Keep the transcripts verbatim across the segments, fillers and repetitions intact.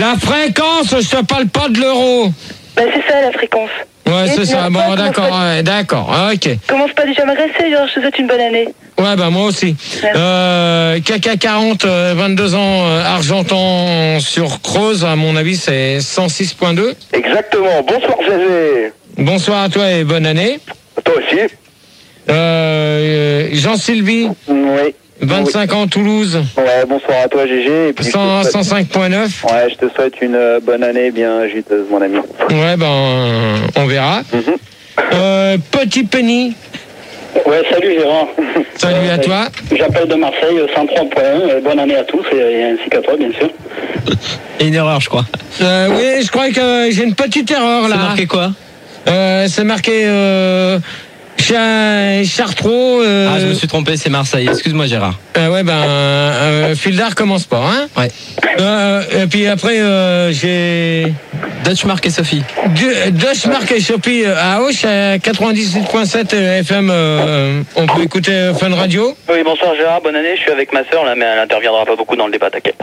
La fréquence, je te parle pas de l'euro. Bah c'est ça la fréquence. Ouais, c'est ça. Bon, pas, d'accord, ouais, d'accord, ok. Commence pas déjà à m'agresser, genre je te souhaite une bonne année. Ouais, bah moi aussi. Euh, K K quarante, euh, vingt-deux ans, euh, Argentan sur Creuse, à mon avis, c'est cent six virgule deux. Exactement. Bonsoir, Zazé. Bonsoir à toi et bonne année. Toi aussi. Euh, Jean-Sylvie. Oui. vingt-cinq ans, Toulouse. Ouais, bonsoir à toi, G G. Et puis cent, cent cinq virgule neuf. Ouais, je te souhaite une euh, bonne année bien juteuse, mon ami. Ouais, ben, on verra. Mm-hmm. euh, Petit Penny. Ouais, salut Gérard. Salut à toi. J'appelle de Marseille, cent trois point un. Bonne année à tous et ainsi qu'à toi, bien sûr. Et une erreur, je crois. Euh, oui, je crois que j'ai une petite erreur là. C'est marqué quoi? euh, C'est marqué euh, Cha- Chartreux. Euh, Ah, je me suis trompé, c'est Marseille. Excuse-moi, Gérard. Euh, ouais, ben, euh, Fildar commence pas, hein. Ouais. Euh, et puis après, euh, j'ai Dutchmark et Sophie. Dutchmark et Sophie à Auch, à quatre-vingt-dix-huit virgule sept F M. Euh, on peut écouter euh, Fun Radio. Oui, bonsoir Gérard, bonne année. Je suis avec ma sœur là, mais elle n'interviendra pas beaucoup dans le débat, t'inquiète.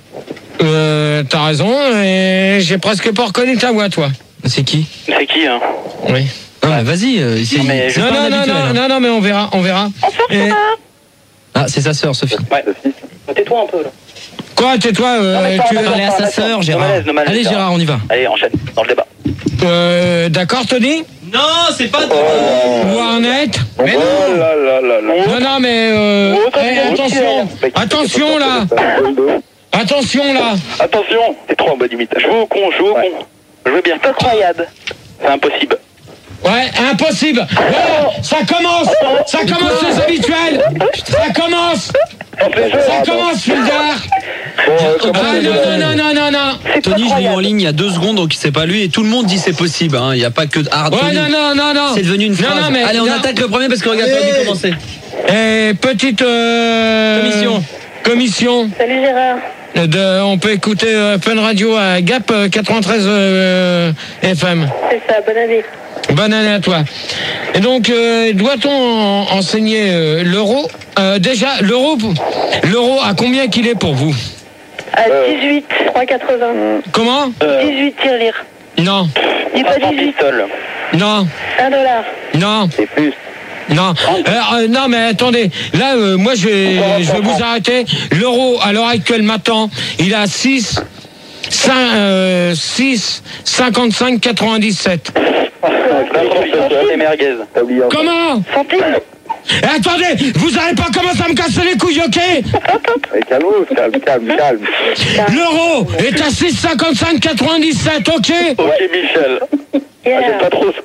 Euh, t'as raison, et j'ai presque pas reconnu ta voix, toi. C'est qui? C'est qui, hein? Oui. Non, mais vas-y. Euh, Non, mais je Non, non, non, non, non, non, mais on verra, on verra. Et- Ah, c'est sa sœur, Sophie. Ouais. Tais-toi un peu là. Quoi, tais-toi, euh, tu Parler à sa sœur, Gérard. malaise, le malaise, Allez, Gérard, on y va. Allez, enchaîne, dans le débat. euh, d'accord, Tony? Non, c'est pas. Warnet? Mais non. Oh là là là là. Non, non, mais euh, Oh, t'as eh, bien attention, dit, attention là, attention là. Attention, t'es trop en bonne imitation. Je veux au con, je veux au con. Je veux bien. Incroyable. C'est impossible. Ouais, impossible. Voilà, ça commence, ça commence les habituels. Ça commence, ça commence, Fildar. Ah non, non, non, non, non. Tony, je l'ai eu en ligne il y a deux secondes, donc c'est pas lui. Et tout le monde dit c'est possible. Hein. Il n'y a pas que. Ah, Ouais, Tony, non, non, non, non. c'est devenu une Non, phrase. non, mais- Allez, on non. attaque le premier parce que regarde, t'as dû commencer. Et petite euh, Commission. Commission. Salut Gérard. De, on peut écouter euh, Fun Radio à Gap euh, quatre-vingt-treize euh, F M. C'est ça, bonne année. Bonne année à toi. Et donc, euh, doit-on en- enseigner euh, l'euro euh, Déjà, l'euro, l'euro, à combien qu'il est pour vous? À dix-huit trois quatre-vingts. Comment? dix-huit tirelire. Non, Dis pas dix-huit. Pistole. non, un dollar. non, C'est plus. non. Alors, euh, non, mais attendez. Là, euh, moi, je vais, je vais vous arrêter. L'euro, à l'heure actuelle, maintenant, il est à six, cinquante-cinq quatre-vingt-dix-sept. Les merguez. T'as oublié un truc. Comment? Santé. Eh, attendez, vous n'allez pas commencer à me casser les couilles, ok? Eh, calme, calme, calme, calme. L'euro est à six cinquante-cinq quatre-vingt-dix-sept, ok? Ok, Michel. Yeah. T'inquiète pas trop.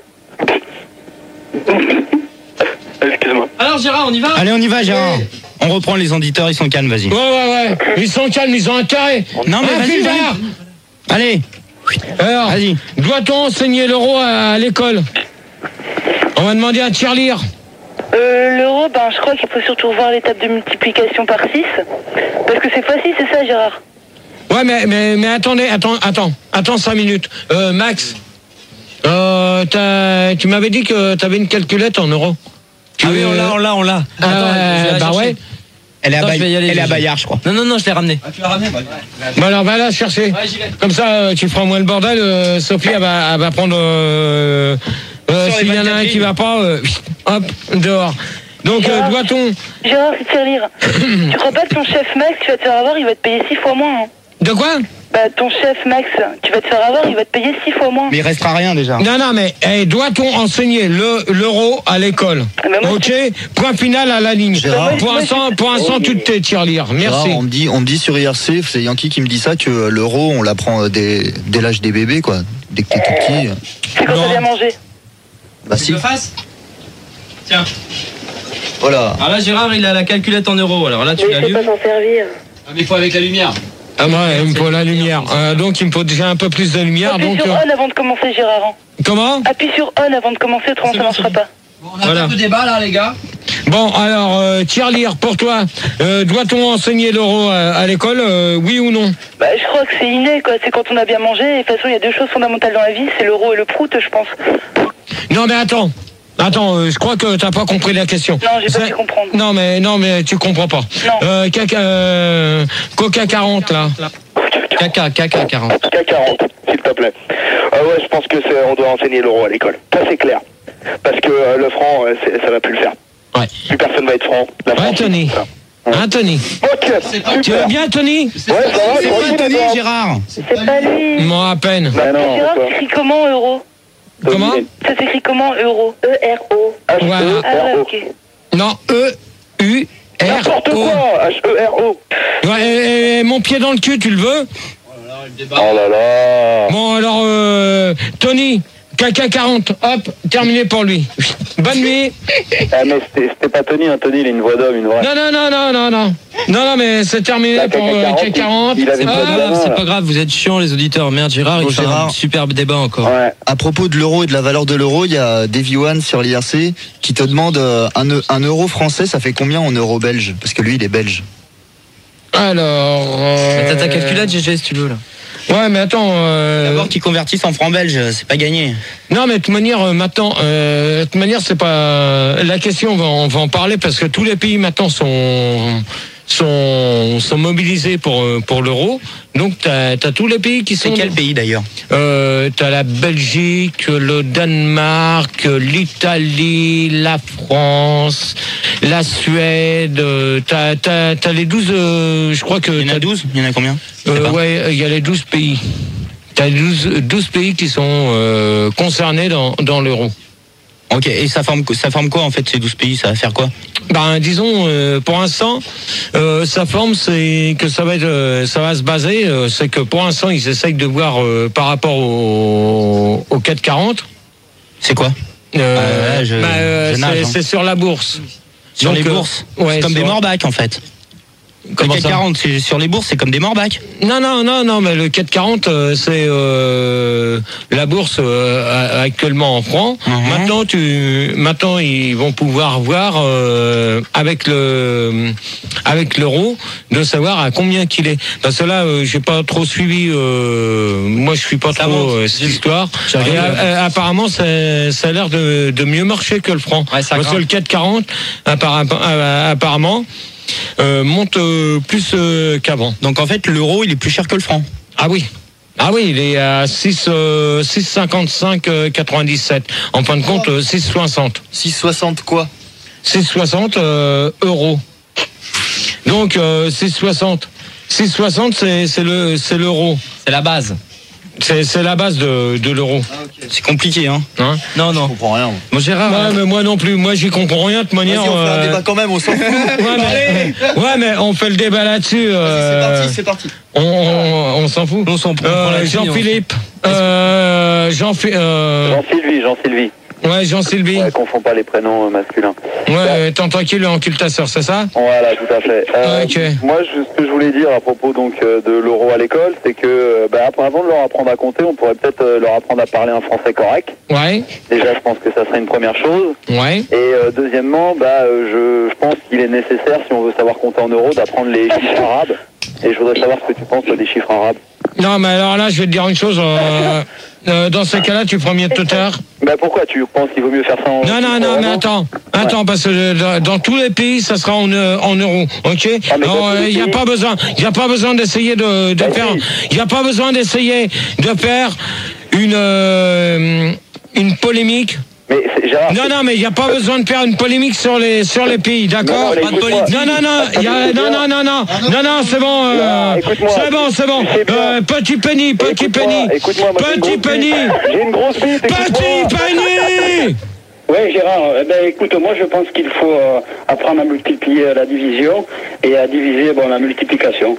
Excuse-moi. Alors, Gérard, on y va? Allez, on y va, Gérard. On reprend les auditeurs, ils sont calmes, vas-y. Ouais, ouais, ouais. Ils sont calmes, ils ont intérêt. Non, mais Hein, vas-y, Fildar? Allez, Alors, vas-y. doit-on enseigner l'euro à, à l'école? On va demander à Tirelire. Euh, l'euro, ben, je crois qu'il faut surtout voir l'étape de multiplication par six. Parce que c'est facile, c'est ça, Gérard. Ouais, mais, mais, mais attendez, attends, attends, attends cinq minutes. Euh, Max, euh, t'as- tu m'avais dit que tu avais une calculette en euros. Tu Ah oui, on l'a, on l'a, on l'a. Euh, Attends, je vais la bah chercher. ouais. Elle est à, Attends, Bay- je vais y aller, elle est à je- Bayard, je crois. Non, non, non, je l'ai ramené. Bon alors, va la chercher. Comme ça, euh, tu feras moins le bordel. euh, Sophie, elle va, elle va prendre... Euh, euh, Sur les S'il y en a un vingt-quatre qui va pas, euh, hop, dehors. Donc, euh, doit-on... Gérard, c'est tirelire. Tu crois pas que ton chef Max, tu vas te faire avoir, il va te payer six fois moins, hein? De quoi? Bah, ton chef Max, tu vas te faire avoir, il va te payer six fois moins. Mais il restera rien déjà. Non, non, mais eh, doit-on enseigner le- l'euro à l'école? Ah, bah, moi, Ok, point final à la ligne. Gérard. Pour l'instant, pour l'instant, tu t'es tirelire. Gérard, Merci. on me dit, on me dit sur I R C, c'est Yankee qui me dit ça, que euh, l'euro, on l'apprend euh, dès, dès l'âge des bébés, quoi. Dès que t'es tout petit. euh. C'est quand Non. t'as bien mangé. Bah Tu si. le fasses? Tiens. Voilà. Alors là, Gérard, il a la calculette en euros. Alors là, tu Mais il sait l'allumes. pas s'en servir. Ah, mais il faut avec la lumière. Ah, moi, il me faut la lumière. Euh, donc, il me faut déjà un peu plus de lumière. Appuie Donc, sur euh, on avant de commencer, Gérard. hein. comment? Appuie sur on avant de commencer, autrement C'est ça bon, marchera c'est pas. Bon, on attaque Voilà. le débat, là, les gars. Bon, alors, euh, tirelire, pour toi, euh, doit-on enseigner l'euro à, à l'école, euh, oui ou non? Bah, je crois que c'est inné, quoi. C'est quand on a bien mangé. Et de toute façon, il y a deux choses fondamentales dans la vie, c'est l'euro et le prout, je pense. Non, mais attends. Attends, euh, je crois que t'as pas compris la question. Non, j'ai pas C'est- pu comprendre. Non, mais non, mais tu comprends pas. Non. Euh, caca- euh, Coca quarante là. Caca, caca quarante. K quarante, s'il te plaît. Euh, ouais, je pense que c'est, on doit enseigner l'euro à l'école. Ça, c'est clair. Parce que euh, le franc, euh, c'est, ça va plus le faire. Ouais. Plus personne va être franc. La Ouais, France, Tony. c'est ça. Hein, Tony? Ok, super. Tu vas bien, Tony? Ouais, ça va, C'est toi pas aussi, Tony, d'accord. Gérard. C'est pas lui. Moi, à peine. Bah non, Gérard, quoi. ça s'écrit comment, euro? Comment? Ça s'écrit comment, euro? E R O. H E Voilà. Ah ouais, R O. ok. Non, E, U, R, N'importe O. quoi, H E R O. Ouais, et- et mon pied dans le cul, tu le veux? Oh là là. Bon, alors, euh, Tony, caca quarante, hop, terminé pour lui. Bonne nuit. Ah, mais c'était, c'était pas Tony, hein. Tony, il a une voix d'homme, une vraie. Non, non, non, non, non, non. Non, non, mais c'est terminé Bah, pour euh, caca caca quarante. il avait Hop. pas de gamin, C'est là. pas grave, vous êtes chiants les auditeurs. Merde, Gérard, Bon, il fait un Gérard. superbe débat encore. Ouais. À propos de l'euro et de la valeur de l'euro, il y a Davy One sur l'I R C qui te demande euh, un, eu- un euro français, ça fait combien en euros belges? Parce que lui, il est belge. Alors. euh, T'as ta calculette, G G, si tu veux, là. Ouais, mais attends. euh, D'abord qu'ils convertissent en francs belges, c'est pas gagné. Non, mais de toute manière, euh, maintenant, euh, de toute manière, c'est pas la question. On va, on va en parler parce que tous les pays maintenant sont sont sont mobilisés pour euh, pour l'euro. Donc t'as as tous les pays qui C'est sont. quel pays d'ailleurs? Euh, t'as la Belgique, le Danemark, l'Italie, la France, la Suède. euh, T'as t'as t'as les douze. euh, je crois que Il y en a t'as- douze? Il y en a combien? Je sais euh, pas. ouais, il y a les douze pays. T'as douze, douze pays qui sont euh, concernés dans, dans l'euro. Ok, et ça forme, ça forme quoi en fait ces douze pays? Ça va faire quoi? Ben, disons, euh, pour l'instant, euh, sa forme, c'est que ça va être, euh, ça va se baser, euh, c'est que pour l'instant, ils essayent de voir euh, par rapport au, au quatre quarante. C'est quoi? Euh, Ah ouais, je- ben, euh, je nage, c'est, hein. c'est sur la bourse. Sur Donc, les euh, bourses? ouais, C'est comme sur- des morbacs en fait. Comment Le C A C ça quarante, c'est sur les bourses, c'est comme des morbacs. Non, non, non, non, mais le quatre quarante, euh, c'est euh, la bourse euh, actuellement en francs. Mhm. Maintenant, tu, maintenant, ils vont pouvoir voir euh, avec le, avec l'euro, de savoir à combien qu'il est. Parce que là, euh, j'ai pas trop suivi. Euh, moi, je suis pas Ça trop monte. euh, cette histoire. J'ai Et, regardé. euh, apparemment, ça, ça a l'air de, de mieux marcher que le franc. Ouais, ça Parce que grimpe. le quatre quarante, appara- euh, apparemment, euh, monte euh, plus euh, qu'avant. Donc en fait, l'euro, il est plus cher que le franc. Ah oui. Ah oui, il est à six, euh, six cinquante-cinq euh, quatre-vingt-dix-sept. En fin de compte, euh, six soixante. six soixante quoi? six soixante euh, euros. Donc euh, six soixante. six soixante, c'est c'est le c'est l'euro. C'est la base. C'est c'est la base de, de l'euro. C'est compliqué, hein. Hein Non, Je non. comprends rien. moi. Bon, Gérard, Ouais, mais moi non plus. Moi, j'y comprends rien de toute Vas-y, manière. on fait un euh, débat quand même, on s'en fout. ouais, mais, ouais, mais on fait le débat là-dessus. Vas-y, euh, c'est parti, c'est parti. on on, on s'en fout. on s'en prend Euh, la signe, Jean-Philippe. Euh, Jean, euh, Jean-Sylvie, Jean-Sylvie. ouais, Jean-Sylvie. Ouais, confonds pas les prénoms euh, masculins. Ouais, t'es tranquille, encule ta sœur, c'est ça? Voilà, tout à fait. Euh, Ok. Moi, je- ce que je voulais dire à propos donc euh, de l'euro à l'école, c'est que euh, bah, après, avant de leur apprendre à compter, on pourrait peut-être euh, leur apprendre à parler un français correct. Ouais, Déjà, je pense que ça serait une première chose. ouais. Et euh, deuxièmement, bah, euh, je, je pense qu'il est nécessaire, si on veut savoir compter en euros, d'apprendre les chiffres arabes. Et je voudrais savoir ce que tu penses toi, des chiffres arabes. Non, mais alors là, je vais te dire une chose. euh, euh, dans ces cas-là, tu prends mieux de te taire. Bah pourquoi tu penses qu'il vaut mieux faire ça en... Non, non, non, mais attends. Attends, parce que euh, dans, dans tous les pays, ça sera en, euh, en euros, ok? Ah, mais dans tous les Il n'y a pays- pas besoin, il y a pas besoin d'essayer de, de Bah, faire, si. il n'y a pas besoin d'essayer de faire une euh, une polémique. Mais c'est- Gérard... Non, non, mais il n'y a pas besoin de faire une polémique sur les sur les pays, d'accord? Non, non, Pas de écoute-moi. politique. Non, non, non, il y a- non, non, non, non, non, non, c'est bon, euh, Non, écoute-moi. c'est bon, c'est bon. Tu sais bien. Euh, petit penny, petit Écoute-moi, penny, écoute-moi, moi, j'ai une petit grosse penny, bite. J'ai une grosse bite, petit écoute-moi. penny. Oui, Gérard, eh ben, écoute, moi je pense qu'il faut euh, apprendre à multiplier euh, la division et à diviser bon, la multiplication.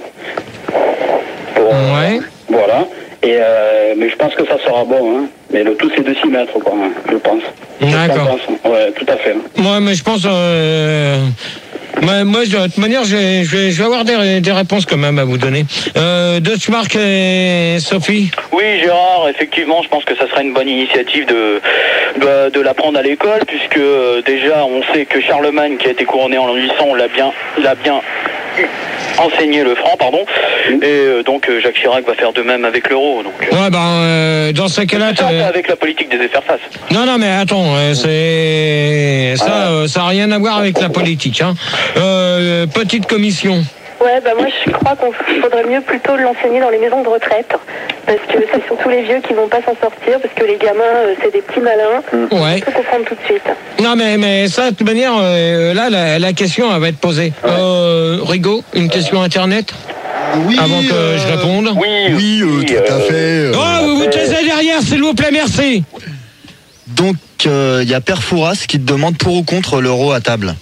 Pour, euh, Ouais. Voilà. Et, euh, mais je pense que ça sera bon. Hein. Mais le tout, c'est de s'y mettre, quoi, hein, je pense. D'accord. Oui, tout à fait. Moi, mais je pense. Euh, moi, moi, de toute manière, je vais, je vais, je vais avoir des, des réponses quand même à vous donner. Euh, Deutschmark et Sophie. Oui, Gérard, effectivement, je pense que ça serait une bonne initiative de, de, de l'apprendre à l'école, puisque euh, déjà, on sait que Charlemagne, qui a été couronné en l'an huit cents, l'a bien, l'a bien enseigné le franc, pardon, et euh, donc euh, Jacques Chirac va faire de même avec l'euro. Donc, euh, Ouais, ben, euh, dans ce cas-là, ça, c'est t'as- avec la politique des faire face. non, non, mais attends, euh, c'est ça, euh, ça a rien à voir avec la politique. Hein. Euh, petite commission. Ouais, bah moi je crois qu'il faudrait mieux plutôt l'enseigner dans les maisons de retraite. Parce que c'est surtout les vieux qui vont pas s'en sortir, parce que les gamins, euh, c'est des petits malins. Ouais. Il faut comprendre tout de suite. Non, mais, mais ça, de toute manière, euh, là, la, la question, elle va être posée. Euh, Rigaud, une question Internet Oui. avant que euh, je réponde. Oui, Oui, euh, oui, tout à euh, fait. euh. Oh, vous vous taisez derrière, s'il vous plaît, merci. Donc, il euh, y a Père Fouras qui te demande pour ou contre l'euro à table.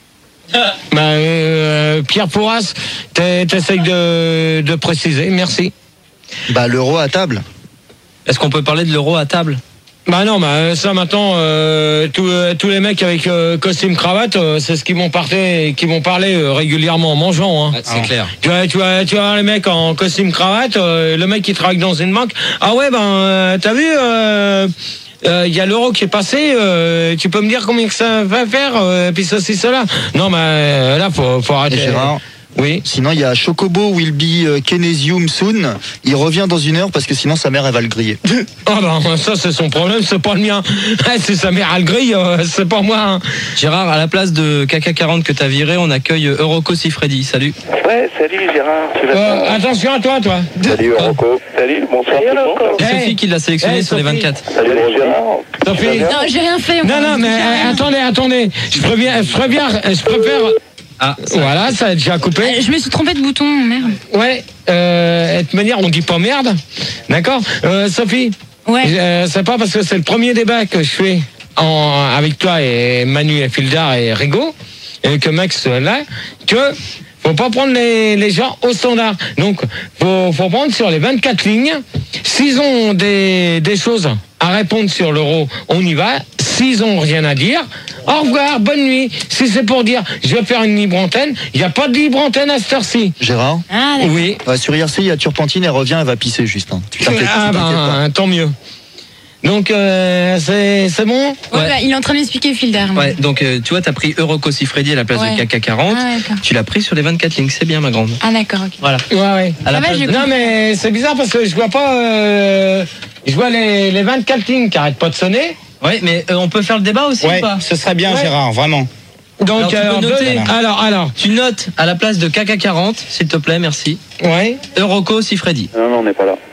Bah, euh, Pierre Pourras, t'essayes de, de préciser, merci. Bah, l'euro à table. Est-ce qu'on peut parler de l'euro à table? Bah non, bah ça maintenant, euh, tous, euh, tous les mecs avec euh, costume cravate, euh, c'est ce qu'ils vont parler, qui vont parler euh, régulièrement en mangeant. Hein. Ah, c'est clair. Tu vois, tu vois, tu vois les mecs en costume cravate, euh, le mec qui travaille dans une banque. Ah ouais, ben euh, t'as vu, il euh, euh, y a l'euro qui est passé. Euh, tu peux me dire combien que ça va faire, euh, puis ceci, cela. Non, bah euh, là faut, faut arrêter. Et Gérard. Oui. Sinon, il y a Chocobo will be uh, Kinesium soon. Il revient dans une heure parce que sinon sa mère elle va le griller. Ah ben ça c'est son problème, c'est pas le mien. C'est sa mère à le grille, euh, c'est pas moi. Hein. Gérard, à la place de K K quarante que t'as viré, on accueille Eurocos Freddy. Salut. Ouais, salut Gérard. Tu vas Euh, bien attention à toi, toi. Salut Rocco. Salut, bonsoir tout le monde. C'est Hey. Sophie qui l'a sélectionné Hey, sur les Sophie. vingt-quatre. Salut Gérard. Sophie. Non, j'ai rien fait. Non, non, mais euh, attendez, attendez. Je préviens, je préviens, je préfère. Ah, ça- Voilà, ça a déjà coupé. Je me suis trompée de bouton, merde. Ouais. Euh, de toute manière, on dit pas merde, d'accord. Euh, Sophie. Ouais. Euh, c'est pas parce que c'est le premier débat que je fais en, avec toi et Manu et Fildar et Rigaud et que Max est là que faut pas prendre les, les gens au standard. Donc, faut, faut prendre sur les vingt-quatre lignes. S'ils ont des, des choses à répondre sur l'euro, on y va. S'ils ont rien à dire, au revoir, bonne nuit. Si c'est pour dire, je vais faire une libre antenne, il n'y a pas de libre antenne à cette heure-ci. Gérard. Ah, d'accord. Oui. Ouais, sur I R C, il y a Turpentine, elle revient, elle va pisser juste. Hein. Tu t'inquiètes, Ah tu t'inquiètes pas. ben, tant mieux. Donc, euh, c'est c'est bon. Ouais, Ouais. bah, il est en train de m'expliquer Fildar. mais- Ouais, donc euh, tu vois, t'as pris Eurocos Freddy à la place Ouais. de K K quarante. Ah, d'accord. Tu l'as pris sur les vingt-quatre lignes, c'est bien ma grande. Ah, d'accord, ok. Voilà. Ouais, ouais. À la Ça va, place j'ai de- Non, mais c'est bizarre parce que je vois pas. Euh, je vois les, les vingt-quatre lignes qui arrêtent pas de sonner. Ouais, mais euh, on peut faire le débat aussi Ouais, ou pas? ce serait bien, Ouais. Gérard, vraiment. Donc, Alors, tu peux euh, noter. deux- alors, alors, Tu notes à la place de K K quarante, s'il te plaît, merci. ouais. Eurocos Freddy. Non, non, on n'est pas là.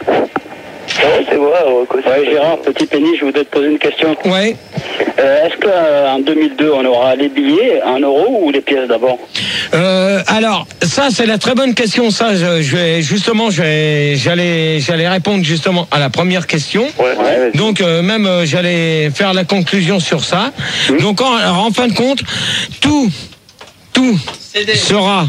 Ouais, c'est vrai, Rocco. Ouais, Gérard, petit pénis, je voudrais te poser une question. Ouais. Euh, Est-ce qu'en deux mille deux, on aura les billets en euros ou les pièces d'abord? Euh, alors, ça, c'est la très bonne question. Ça, je, je vais justement, je vais- j'allais, j'allais répondre justement à la première question. Ouais, ouais, vas-y. Donc, euh, même, euh, j'allais faire la conclusion sur ça. Donc, en, alors, en fin de compte, tout, tout sera,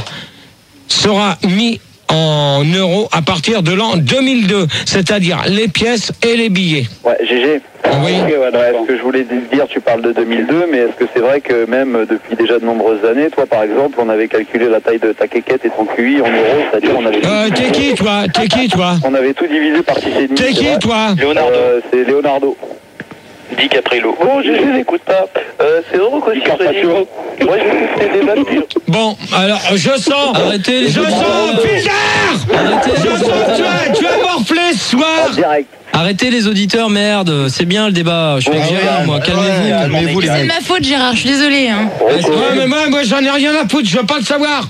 sera mis en euros à partir de l'an deux mille deux, c'est-à-dire les pièces et les billets. Ouais, G G. Oui. Ok, ouais, Ouais, d'accord. ce que je voulais te dire, tu parles de deux mille deux, mais est-ce que c'est vrai que même depuis déjà de nombreuses années, toi par exemple, on avait calculé la taille de ta quéquette et ton Q I en euros, c'est-à-dire on avait, Euh, t'es qui, toi? T'es qui, toi? on avait tout divisé par six et demi. T'es c'est qui, vrai. toi? Leonardo. Euh, C'est Leonardo. Di Caprillo. Oh, G G, n'écoute pas. Euh, c'est Rocco aussi. Carpaccio. Moi, j'écoute tes débats depuis. Bon, alors, je sens. Arrêtez les Je auditeurs. sens, bizarre! Arrêtez, Je sens que tu as, tu as morflé ce soir! En direct. Arrêtez les auditeurs, merde. C'est bien le débat. Je fais Ah que j'ai ouais, rien, moi. ouais, Calmez-vous. ouais, calmez-vous, les C'est de mecs. ma faute, Gérard, je suis désolée. Hein. Ouais, mais moi, moi j'en ai rien à foutre, je veux pas le savoir.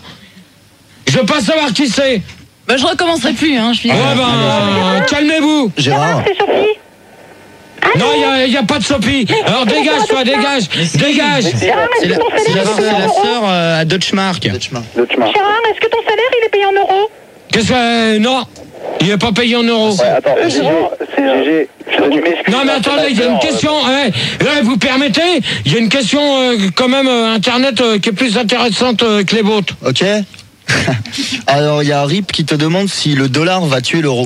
Je veux pas savoir qui c'est. Bah, je recommencerai plus, hein, je suis Ouais, désolée. ben, calmez-vous. Gérard. C'est Sophie. Non, il n'y a, a pas de Sophie. Alors dégage, toi, dégage, dégage. Gérard, C'est est-ce la, que ton c'est salaire la, il est payé c'est en la euros? sœur euh, à Deutschmark. Le chemin. Gérard, est-ce que ton salaire il est payé en euros? Qu'est-ce que. Non, il n'est pas payé en euros. Ouais, attends, G G, G G, tu m'excuses. Non, mais attendez, il y a une question. Hein, là, vous permettez? Il y a une question, euh, quand même, euh, Internet, euh, qui est plus intéressante euh, que les vôtres. Ok. Alors, il y a Rip qui te demande si le dollar va tuer l'euro.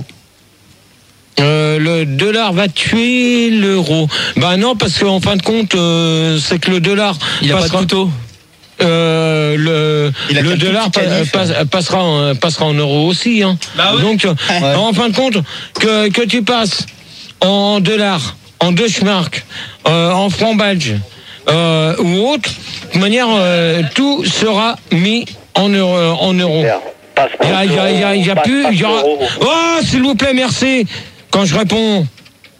Euh, le dollar va tuer l'euro. Bah non, parce qu'en fin de compte, euh, c'est que le dollar Il a pas de passera, couteau. euh, le, Il a le quelques dollar petits pa- canifs. passe- passera, en, passera en euros aussi. Hein. Bah oui. Donc, euh, en fin de compte, que, que tu passes en dollars, en Deutschmark, euh, en francs belges euh, ou autre, de toute manière, euh, tout sera mis en, euro, en euros. Il y a, il y a, il y a, il y a plus, il y aura... Oh, s'il vous plaît, merci. Quand je réponds,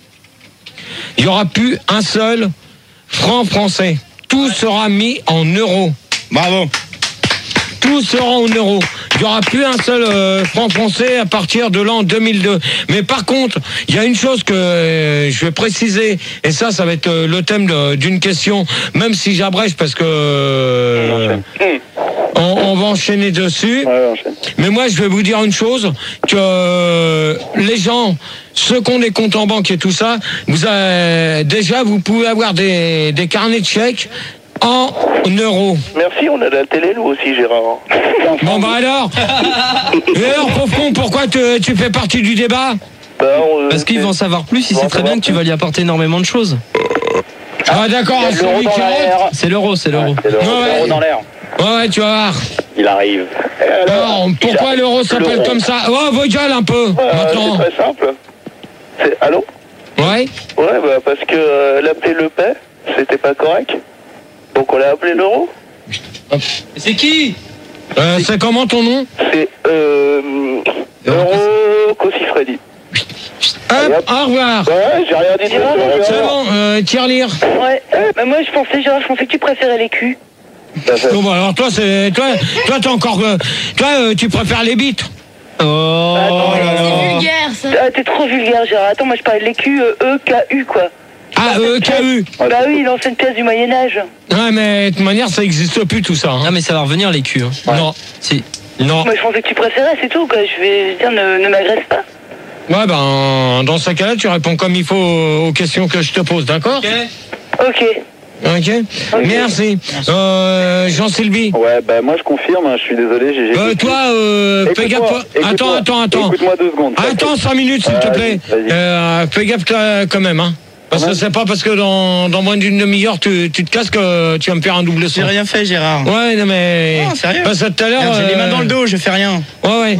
il n'y aura plus un seul franc français. Tout sera mis en euros. Bravo. Tout sera en euros. il y aura plus un seul euh, franc français à partir de l'an deux mille deux. Mais par contre, il y a une chose que euh, je vais préciser, et ça, ça va être euh, le thème de- d'une question, même si j'abrège parce que euh, on, on va enchaîner dessus. Ouais, enchaîne. Mais moi, je vais vous dire une chose, que euh, les gens, ceux qui ont des comptes en banque et tout ça, vous avez, déjà, vous pouvez avoir des, des carnets de chèques en euros. Merci, on a la télé, nous aussi, Gérard. Bon, bah alors Et alors, pauvre con, pourquoi te- tu fais partie du débat? Bah, on, Parce qu'ils vont en savoir plus, il Bon, sait très ça va. bien que tu vas lui apporter énormément de choses. Ah d'accord, Il y a de c'est l'euro lui dans qui rentre. l'air. C'est l'euro, c'est l'euro. C'est l'euro, Ouais, c'est l'euro ouais. dans l'air. Ouais, ouais, tu vas voir. Il arrive. Et alors, Alors, il pourquoi arrive. l'euro s'appelle L'euro. comme ça? Oh, Vogel un peu, Euh, maintenant. C'est très simple. C'est... Allô? Ouais. Ouais, bah, parce que euh, l'appeler le paix, c'était pas correct. Donc on l'a appelé l'euro. C'est qui? Euh, c'est comment ton nom? C'est euh, Euro Cossifredi. Hop, au revoir. Ouais, j'ai rien dit de plus. C'est bon, euh, tire-lire. Ouais, bah moi je pensais, Gérard, je pensais que tu préférais les culs. Bon, bah, alors toi, c'est, toi, toi, t'es encore, euh, toi, euh, tu préfères les bites. Oh C'est vulgaire, ça. Ah, t'es trop vulgaire, Gérard. Attends, moi je parlais de l'écu, euh, E K U, quoi. Ah, euh, K U. Bah oui, l'ancienne pièce du Moyen-Âge. Ouais, mais de toute manière, ça existe plus tout ça. hein. Ah mais ça va revenir les culs. hein. Non. Si. Non. Moi je pensais que tu préférais, c'est tout, quoi. Je vais dire, ne, ne m'agresse pas. Ouais, ben, dans ce cas-là, tu réponds comme il faut aux questions que je te pose, d'accord? Ok. Ok. Merci. Euh, Jean-Sylvie. Ouais, bah moi je confirme, hein, je suis désolé, j'ai... j'ai- Euh, toi, euh, fais Écoute-moi, gaffe. Attends, écoute-moi, attends, attends. Écoute-moi deux secondes. Attends cinq minutes, s'il te Vas-y, plaît. vas-y. Euh, fais gaffe euh, quand même, hein. Parce que c'est pas parce que dans, dans moins d'une demi-heure tu, tu te casses que tu vas me faire un double son. J'ai rien fait Gérard. Ouais, non mais. Non, sérieux. Parce que tout à l'heure. Regarde, J'ai les mains euh, dans le dos, je fais rien. Ouais, ouais.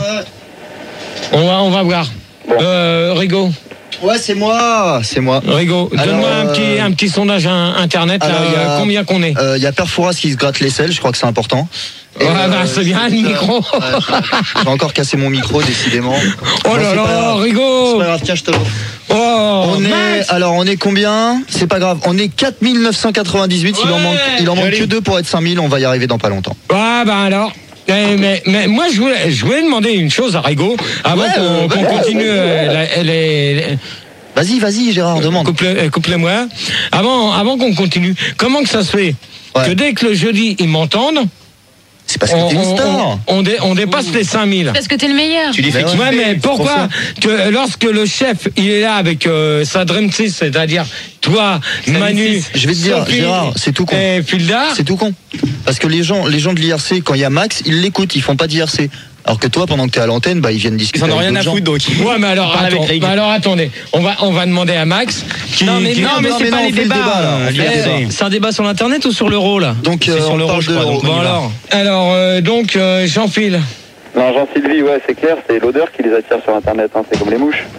On va, on va voir. Euh, Rigo. Ouais, c'est moi, c'est moi. Rigo, Alors, donne-moi un euh, petit, un petit sondage hein, internet. Là, alors, il y a euh, combien qu'on est? Il y a Perfouras qui se gratte l'aisselle, je crois que c'est important. Et, Ouais, euh, bah, c'est bien le euh, micro. ouais, j'ai- J'ai encore cassé mon micro, décidément. Oh Bon, là c'est pas là, grave. Rigo. C'est pas grave, tiens, je te l'offre. Oh, On est, Max. alors on est combien? C'est pas grave. On est quatre mille neuf cent quatre-vingt-dix-huit. Il en Ouais, manque, il en manque joli. que deux pour être cinq mille. On va y arriver dans pas longtemps. Ouais, bah alors. Eh, mais, mais moi, je voulais, je voulais demander une chose à Rigo avant Ouais, qu'on euh, qu'on ouais, continue ouais, euh, la- les, les- Vas-y, vas-y, Gérard, demande. Coupe-le- coupe-le-moi. Avant, avant qu'on continue, comment que ça se fait Ouais. que dès que le jeudi ils m'entendent, C'est parce que on, t'es une on- star. on- on dé- on dépasse les cinq mille. Parce que t'es le meilleur. Tu les fais Mais kiffer. Ouais, mais pourquoi pour que lorsque le chef il est là avec euh, sa Dream Team, c'est-à-dire toi, Manu, Je vais te dire, Sophie Gérard, c'est tout con. et Fildar, C'est tout con. Parce que les gens, les gens de l'I R C, quand il y a Max, ils l'écoutent, ils font pas d'I R C. Alors que toi, pendant que t'es à l'antenne, bah ils viennent discuter. Ils en ont avec rien à d'autres foutre gens. donc. ouais, mais alors, Parle avec attends, Greg. bah alors attendez, on va on va demander à Max qui, Non mais qui- non mais non, c'est mais pas non, les on fait le débats. débat, là. On Eh, fait le débat. C'est un débat sur l'internet ou sur l'euro là? Donc, C'est euh, sur on l'euro parle je de crois. l'euro. donc On Bon y va. alors. alors euh, donc euh, Jean-Phil. Non, Jean-Sylvie, ouais, c'est clair, c'est l'odeur qui les attire sur Internet, hein, c'est comme les mouches.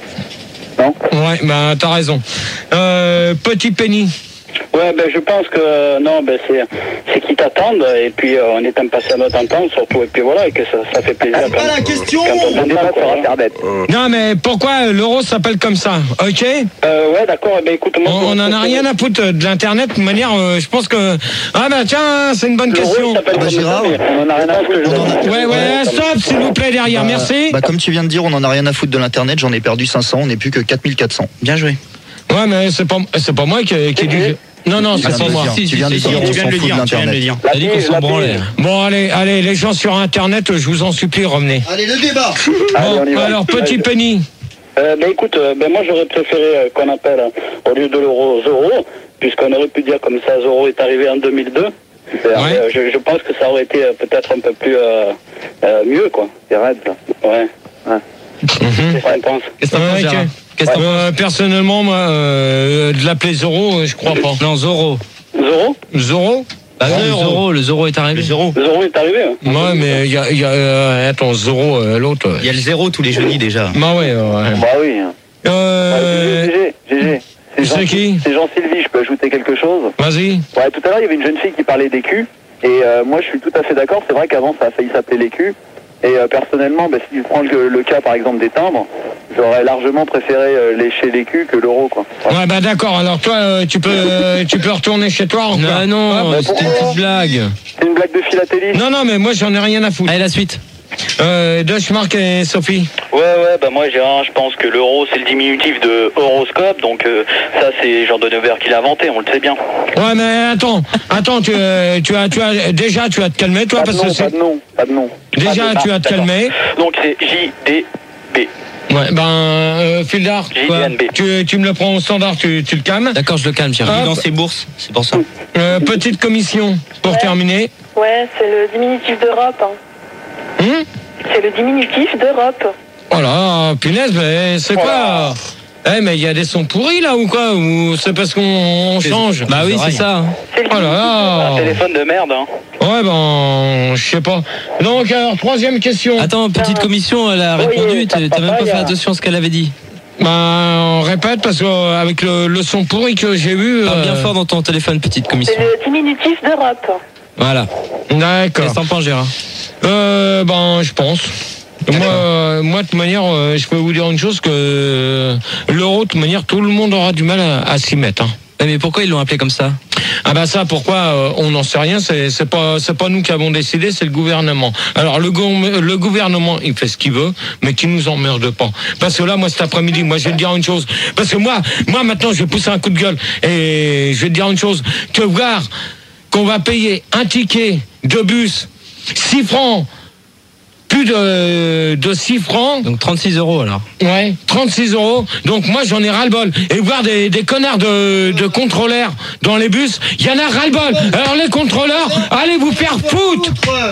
Non? Ouais, bah t'as raison. Euh, Petit Penny. Ouais, ben je pense que euh, non, ben c'est c'est qu'ils t'attendent et puis euh, on est impatient de t'entendre surtout et puis voilà et que ça, ça fait plaisir. C'est pas la question. Quand on On débat t'entend, sur quoi, Internet. Non mais pourquoi l'euro s'appelle comme ça? Ok. Euh, ouais, d'accord. Eh ben écoute, On moi, on en a rien à foutre de l'internet. De toute manière, euh, je pense que ah bah tiens, c'est une bonne L'euro, question. il s'appelle Ah bah, comme ça, Gérard, mais on en a rien à je pense que foutre. le- On en a- Ouais ouais, stop s'il vous plaît derrière. Bah, Merci. Bah, comme tu viens de dire, on en a rien à foutre de l'internet. J'en ai perdu cinq cents. On n'est plus que quatre mille quatre cents. Bien joué. Ouais mais c'est pas c'est pas moi qui qui dit. Non non, Tu c'est viens de pas le moi. dire. Si, Tu viens de si, dire, si, on tu viens s'en de le fout de dire, tu viens de le l'internet. dire. La T'as dit qu'on pile, s'en la branlait. pile. Bon allez allez les gens sur internet, je vous en supplie revenez. Allez, le débat. Allez, on y Bon, va. alors Petit Penny. Euh, ben écoute, euh, ben moi j'aurais préféré euh, qu'on appelle euh, au lieu de l'euro Zoro, puisqu'on aurait pu dire comme ça Zoro est arrivé en deux mille deux. Super. Ouais. Euh, je, je pense que ça aurait été euh, peut-être un peu plus euh, euh, mieux quoi. C'est raide, ça. Ouais. Mhm. Qu'est-ce que t'en penses? Qu'est-ce que t'en Ouais, penses ok. Gérard? Qu'est-ce que t'en Euh, personnellement, moi, euh, de l'appeler Zoro, euh, je crois pas. penses? Non, Zoro. Zoro? Zoro? Bah non, le Zoro, le Zoro est arrivé. Le Zoro. Zoro est arrivé. Hein. Ouais, mais il y a, il y a euh, attends, Zoro, euh, l'autre. euh. Il y a le zéro tous les jeudis déjà. Bah ouais, ouais. Bah oui. hein. Euh, G G, G G. c'est Jean- qui C'est Jean-Sylvie, je peux ajouter quelque chose? vas-y. Ouais, tout à l'heure, il y avait une jeune fille qui parlait des culs. Et euh, moi, je suis tout à fait d'accord. C'est vrai qu'avant, ça a failli s'appeler les culs. Et euh, personnellement, bah, si je prends le, le cas, par exemple, des timbres, j'aurais largement préféré euh, lécher les culs que l'euro, quoi. Ouais. Ouais, bah d'accord. Alors toi, euh, tu peux, euh, tu peux retourner chez toi encore. Non, non, bah, c'était une pourquoi petite blague. C'est une blague de philatélie. Non, non, mais moi, j'en ai rien à foutre. Allez, la suite. Euh, Deutschmark et Sophie. Ouais, ouais, bah moi Gérard, je pense que l'euro c'est le diminutif de horoscope, donc euh, ça c'est Jean de Nevers qui l'a inventé, on le sait bien. Ouais, mais attends, attends, tu, euh, tu as, tu as, déjà tu vas te calmer, toi, Pas de parce nom, que c'est. pas de nom, pas de nom. Déjà, Ah, tu vas te d'accord. calmer. Donc c'est J D B. Ouais, ben, euh, Fildar, J quoi, D N B. tu, tu me le prends au standard, tu, tu le calmes. D'accord, je le calme, Gérard. Hop. Il est dans ses bourses, c'est pour ça. Euh, petite commission pour Ouais. terminer. Ouais, c'est le diminutif d'Europe. Hein. Hum C'est le diminutif d'Europe. Oh là, punaise, mais c'est quoi? Eh, mais il y a des sons pourris là ou quoi? Ou c'est parce qu'on on change? Bah oui, c'est ça. hein. C'est le Oh là Un là. téléphone de merde, hein. Ouais, ben, je sais pas. Donc, alors, troisième question. Attends, petite commission, elle a Oui, répondu, t'as t'as même pas papa, fait il y a- attention à ce qu'elle avait dit. Ben, on répète parce qu'avec le, le son pourri que j'ai eu. Parle bien euh, fort dans ton téléphone, petite commission. C'est le diminutif d'Europe. Voilà. D'accord. Qu'est-ce que t'en penses, Gérard? Euh, ben, je pense. Moi, euh, moi, de toute manière, euh, je peux vous dire une chose que euh, l'euro, de toute manière, tout le monde aura du mal à, à s'y mettre. Hein. Ouais, mais pourquoi ils l'ont appelé comme ça? Ah bah ça, pourquoi euh, on n'en sait rien. C'est c'est pas c'est pas nous qui avons décidé, c'est le gouvernement. Alors le, gou- le gouvernement, il fait ce qu'il veut, mais qu'il nous emmerde pas. Parce que là, moi, cet après-midi, moi, je vais te dire une chose. Parce que moi, moi, maintenant, je vais pousser un coup de gueule et je vais te dire une chose. Que voir qu'on va payer un ticket de bus six francs. Plus de, de six francs. Donc trente-six euros alors. Ouais, trente-six euros. Donc moi j'en ai ras-le-bol. Et voir des, des connards de, de contrôleurs dans les bus, il y en a ras-le-bol. Alors les contrôleurs, allez vous faire foutre.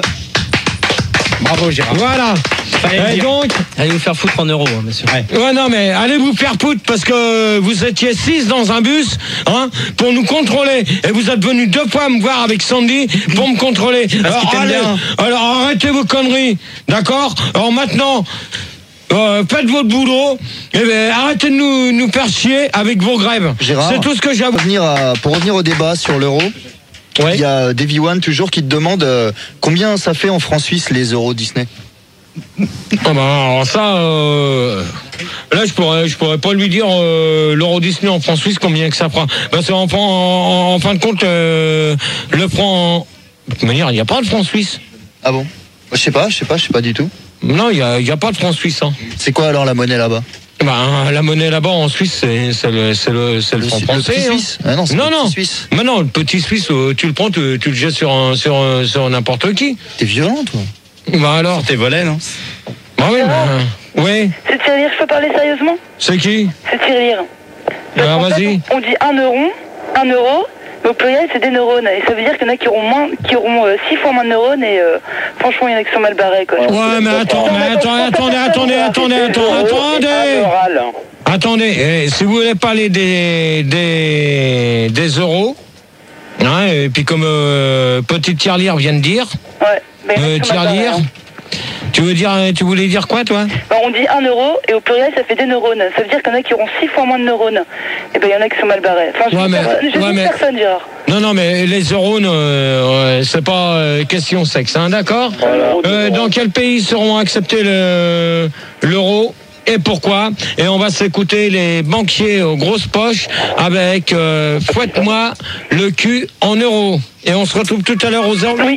Bravo Gérard. Voilà. Et donc, Allez vous faire foutre en euros, hein, monsieur. ouais non mais allez vous faire foutre parce que vous étiez six dans un bus, hein, pour nous contrôler. Et vous êtes venus deux fois me voir avec Sandy pour me contrôler. Alors, qu'il t'aime allez, bien. alors arrêtez vos conneries, d'accord? Alors maintenant. Euh, faites votre boulot et ben, arrêtez de nous, nous faire chier avec vos grèves. Gérard, C'est tout ce que j'ai à vous Pour revenir, à- pour revenir au débat sur l'euro, Ouais. il y a Davy One toujours qui te demande euh, combien ça fait en francs suisses les euros Disney. Ah ben, alors ça, euh, là je pourrais, je pourrais pas lui dire euh, l'euro Disney en francs suisses combien que ça fera. Parce qu'en en, en, en fin de compte, euh, le franc, de toute manière, il n'y a pas de franc suisse. Ah bon? Je sais pas, je sais pas, je sais pas du tout. Non, il n'y a, il y a pas de franc suisse. Hein. C'est quoi alors la monnaie là-bas? Ben, la monnaie là-bas en Suisse, c'est c'est le, c'est le, c'est le franc le français. petit hein. suisse? Ah non, c'est Non, le non. petit suisse. Mais non, le petit suisse, euh, tu le prends, tu, tu le jettes sur, un, sur, un- sur n'importe qui. T'es violent toi. Bah alors. T'es volé, non? Bah oui, bah, oui. C'est tirelire, je peux parler sérieusement? C'est qui? C'est tirelire. Parce Alors qu'en fait, vas-y. On dit un euro, un euro, mais au pluriel c'est des neurones. Et ça veut dire qu'il y en a qui auront moins, qui auront euh, six fois moins de neurones et euh, franchement il y en a qui sont mal barrés quoi. Ouais, mais attends, mais attends, attendez, attendez, attendez, attendez, attendez. Oral. Attendez, eh, si vous voulez parler des, des, des euros, hein, et puis comme euh, petite tirelire vient de dire, Ouais. Mais il y en a euh, qui sont mal barrés, tirelire, hein. tu veux dire, tu voulais dire quoi, toi? Ben, on dit un euro et au pluriel ça fait des neurones. Ça veut dire qu'il y en a qui auront six fois moins de neurones. Et ben il y en a qui sont mal barrés. Enfin, je Ouais, dis mais- per- je ouais, dis mais- personne, Gérard. Non, non, mais les euros, euh, ouais, c'est pas euh, question sexe, hein, d'accord? Euh, dans quel pays seront acceptés le- l'euro? Et pourquoi? Et on va s'écouter les banquiers aux grosses poches avec euh, fouette-moi le cul en euros. Et on se retrouve tout à l'heure aux heures. Oui.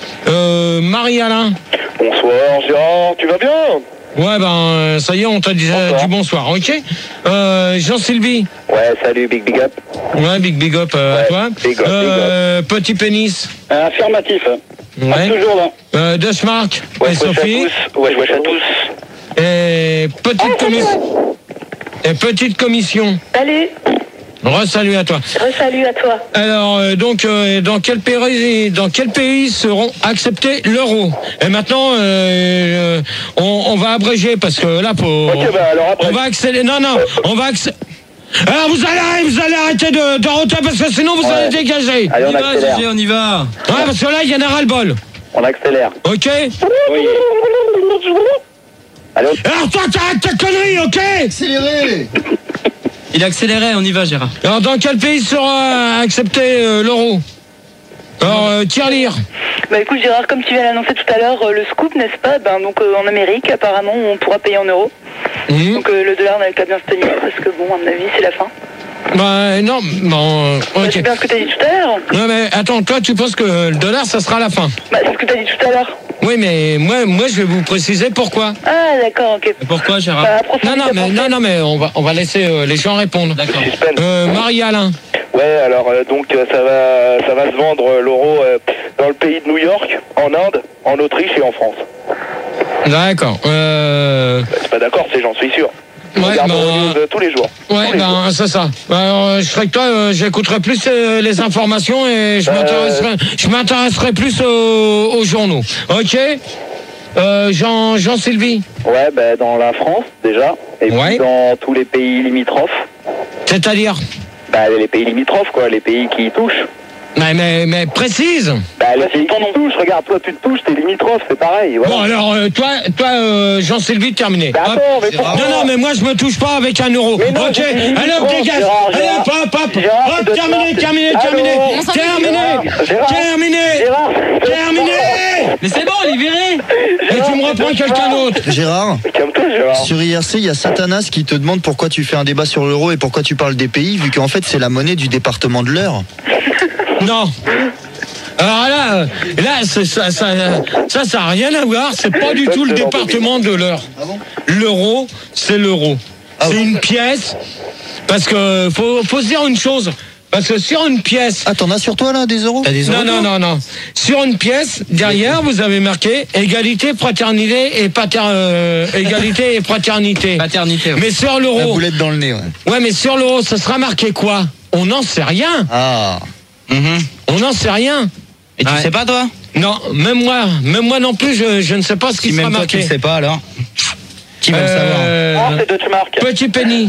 Euh, Marie-Alain. Bonsoir Gérard, tu vas bien? Ouais, ben, euh, ça y est, on t'a dit, Bonsoir. dit bonsoir, ok? Euh, Jean-Sylvie. Ouais, salut, big big up. Ouais, big big up euh, à Ouais, toi. big up, Euh, petit pénis. Affirmatif. Ouais. Toujours là. Euh, Deutschmark. Ouais, Et je wesh à Sophie. tous. Ouais, je wesh à tous. Et petite commission. Et petite commission. Salut. Re-salut à toi. Re-salut à toi. Alors, euh, donc, euh, dans quel pays, dans quel pays seront acceptés l'euro? Et maintenant, euh, on, on va abréger parce que là, faut, Ok, bah alors après. on va accélérer. Non, non, on va accélérer. Alors, vous allez, vous allez arrêter de, de roter parce que sinon vous Ouais. allez dégager. Allez, On on y va, accélère. Gégé, on y va. Ouais, parce que là, il y en a ras-le-bol. On accélère. Ok? Oui. Allez, on... Alors, toi, t'arrêtes ta connerie, ok? Accélérez. Il accélérait, on y va, Gérard. Alors, dans quel pays sera accepté euh, l'euro? Alors, euh, tirelire. Bah écoute Gérard, comme tu viens d'annoncer tout à l'heure euh, le scoop, n'est-ce pas? Ben donc euh, en Amérique, apparemment, on pourra payer en euros. Mmh. Donc euh, le dollar n'a qu'à bien se tenir parce que bon, à mon avis, c'est la fin. Bah, non, bon, euh, Bah, ok. c'est bien ce que t'as dit tout à l'heure. Non, mais attends, toi, tu penses que le dollar, ça sera la fin? Bah c'est ce que t'as dit tout à l'heure. Oui, mais moi, moi, je vais vous préciser pourquoi. Ah, d'accord, ok. Pourquoi, Gérard? Bah, Non, non, mais, non, non, mais on va, on va laisser euh, les gens répondre. D'accord. Euh, Marie-Alain. Ouais, alors euh, donc euh, ça va, ça va se vendre euh, l'euro euh, dans le pays de New York, en Inde, en Autriche et en France. D'accord. Euh... C'est pas d'accord, c'est j'en suis sûr. Je Ouais, regarde bah, Euronews, euh, tous les jours. Ouais, Tous les jours. ben c'est ça. Ben, euh, je serais que toi, euh, j'écouterai plus euh, les informations et je Euh, m'intéresserai, je m'intéresserai plus aux, aux journaux. Ok. Euh, Jean, Jean Sylvie. Ouais, bah, dans la France déjà, et Ouais. puis dans tous les pays limitrophes. C'est-à-dire. Bah, les pays limitrophes, quoi, les pays qui y touchent. Mais, mais, mais précise. Bah, les pays qui y touchent, regarde, toi tu te touches, t'es limitrophe, c'est pareil. Voilà. Bon alors, euh, toi, toi, euh, Jean Sylvie, terminé. Bah, Hop. attends, mais pourquoi Non, non, mais moi je me touche pas avec un euro. Mais non, Ok. j'ai dit Allez, hop, limitrophe, dégage. Gérard, Allez, Gérard. hop, hop, hop. Gérard, Hop, c'est terminé, de- terminé, Allô terminé. Gérard, Terminé. Gérard. Terminé. Gérard, Terminé. Mais c'est bon, il est viré. Et tu me reprends quelqu'un d'autre. Gérard, Calme-toi, Gérard. sur I R C, il y a Satanas qui te demande pourquoi tu fais un débat sur l'euro et pourquoi tu parles des pays, vu qu'en fait c'est la monnaie du département de l'Eure. Non. Alors là, euh, là, c'est- ça, ça, ça, ça a rien à voir. C'est pas du tout le département de l'Eure. L'euro, c'est l'euro. C'est une pièce. Parce que faut, faut se dire une chose. Parce que sur une pièce. Ah, t'en as sur toi là des euros? T'as des euros? Non, non, non, non. Sur une pièce, derrière, vous avez marqué égalité, fraternité et pater, euh, égalité et fraternité. Paternité. ouais. Mais sur La l'euro. boulette dans le nez, ouais. Ouais, mais sur l'euro, ça sera marqué quoi? On n'en sait rien. Ah. Mhm. On n'en sait rien. Et tu Ouais. sais pas, toi? Non, même moi, même moi non plus, je, je ne sais pas ce qui Si sera même toi, tu marqué. le sais pas, alors? Qui va le savoir? Euh, Ah, c'est Deutschmark. Petit Penny.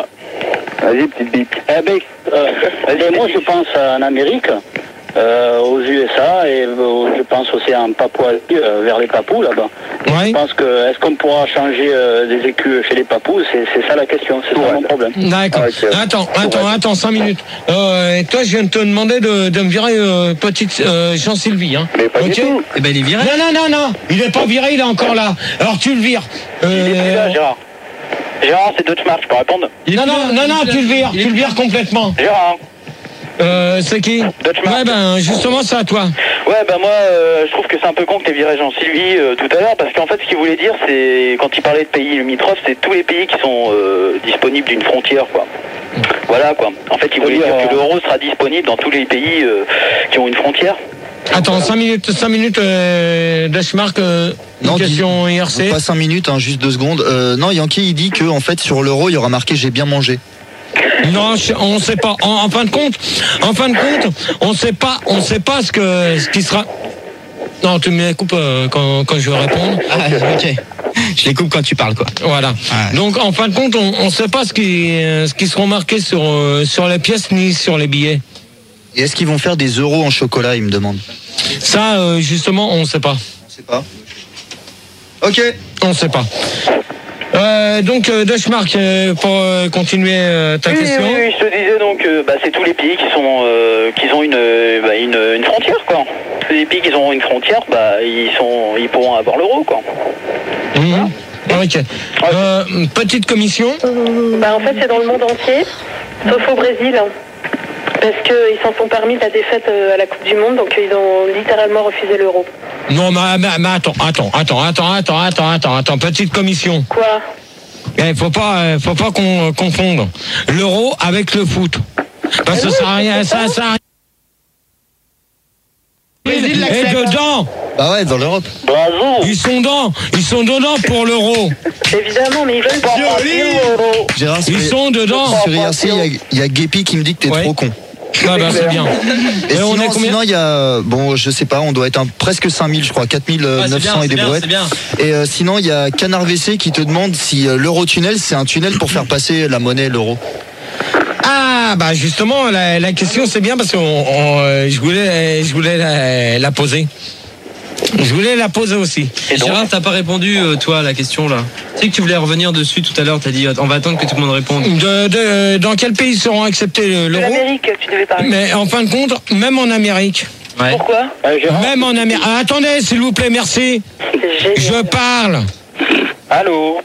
Vas-y, petite bip. Eh ben, euh, ben, moi je pense en Amérique, euh, aux U S A et euh, je pense aussi en Papouasie, euh, vers les Papous là-bas. Ouais. Je pense que est-ce qu'on pourra changer euh, des écus chez les Papous? C'est c'est ça la question, c'est ça mon problème. D'accord. Ah, ok. Attends, attends, attends, cinq minutes. Euh, et toi, je viens de te demander de, de me virer euh, petite euh, Jean-Sylvie. Hein. Mais pas du tout. Eh ben, il est viré. Non, non, non, non. Il est pas viré, il est encore là. Alors tu le vires. Il est plus là, Euh, Gérard. Gérard, c'est Deutschmark, je peux répondre. Il est non, plus non, là, non, il est non, plus tu là. le vires, Il est tu le plus là. vires complètement. Gérard. Euh, c'est qui? Deutschmark. Ouais, ben justement, c'est à toi. Ouais, bah moi, euh, je trouve que c'est un peu con que t'aies viré Jean-Sylvie euh, tout à l'heure, parce qu'en fait, ce qu'il voulait dire, c'est, quand il parlait de pays limitrophes, c'est tous les pays qui sont euh, disponibles d'une frontière, quoi. Voilà, quoi. En fait, il voulait dire que l'euro sera disponible dans tous les pays euh, qui ont une frontière. Attends, cinq minutes, cinq minutes, euh, Deutschmark, euh, une Non, question I R C. Pas cinq minutes, hein, juste deux secondes. Euh, non, Yankee, il dit que en fait sur l'euro, il y aura marqué j'ai bien mangé. Non, je- on sait pas. En, en fin de compte, en fin de compte, on sait pas, on sait pas ce que, ce qui sera. Non, tu me les coupes euh, quand, quand je vais répondre. Ah, ok. Je les coupe quand tu parles, quoi. Voilà. Ouais. Donc, en fin de compte, on, on sait pas ce qui, euh, ce qui seront marqués sur, euh, sur les pièces ni sur les billets. Et est-ce qu'ils vont faire des euros en chocolat, il me demande. Ça, euh, justement, on sait pas. Je sais pas. Ok. On sait pas. Euh, donc, euh, Deutschmark, euh, pour euh, continuer euh, ta Oui, question. oui, oui, je te disais donc, euh, bah, c'est tous les pays qui sont, euh, qui ont une, euh, bah, une, une frontière, quoi. Tous les pays qui ont une frontière, bah, ils sont, ils pourront avoir l'euro, quoi. Mhm. Ok. Euh, petite commission. Bah, en fait, c'est dans le monde entier, sauf au Brésil. hein. Parce qu'ils s'en sont permis de la défaite euh, à la Coupe du Monde, donc ils ont littéralement refusé l'euro. Non, mais, mais, mais attends, attends, attends, attends, attends, attends, attends, attends, petite commission. Quoi? Il faut pas, euh, faut pas qu'on euh, confonde l'euro avec le foot. Parce que ça sert à rien, ça sert à rien. Et dedans, Bah ouais, dans l'Europe. Bravo. ils sont dedans, ils sont dedans pour l'euro. Évidemment, mais ils veulent pas partir l'euro. Gérard, sur, Ils sont dedans. sur I R C, il y a- il y a, Guépi qui me dit que t'es Ouais. trop con. Ah bah c'est bien. Et, Et on sinon, est combien sinon, il y a, bon, je sais pas, on doit être un, presque cinq mille, je crois, quatre mille Ah, c'est neuf cents bien, et c'est des bien, brouettes. c'est bien. Et euh, sinon, il y a Canard V C qui te demande si euh, l'Eurotunnel, c'est un tunnel pour faire passer la monnaie, l'euro. Ah bah justement la, la question c'est bien parce que on- on, euh, je voulais je voulais la, la poser. Je voulais la poser aussi. Et Gérard, t'as pas répondu, euh, toi, à la question, là. Tu sais que tu voulais revenir dessus tout à l'heure, t'as dit, on va attendre que tout le monde réponde. De, de- dans quel pays seront acceptés le- De l'euro? l'Amérique, tu devais parler. Mais en fin de compte, même en Amérique. Ouais. Pourquoi? Euh, Gérard. Même en Amérique. Ah, attendez, s'il vous plaît, merci. C'est génial. Je parle. Allô? Je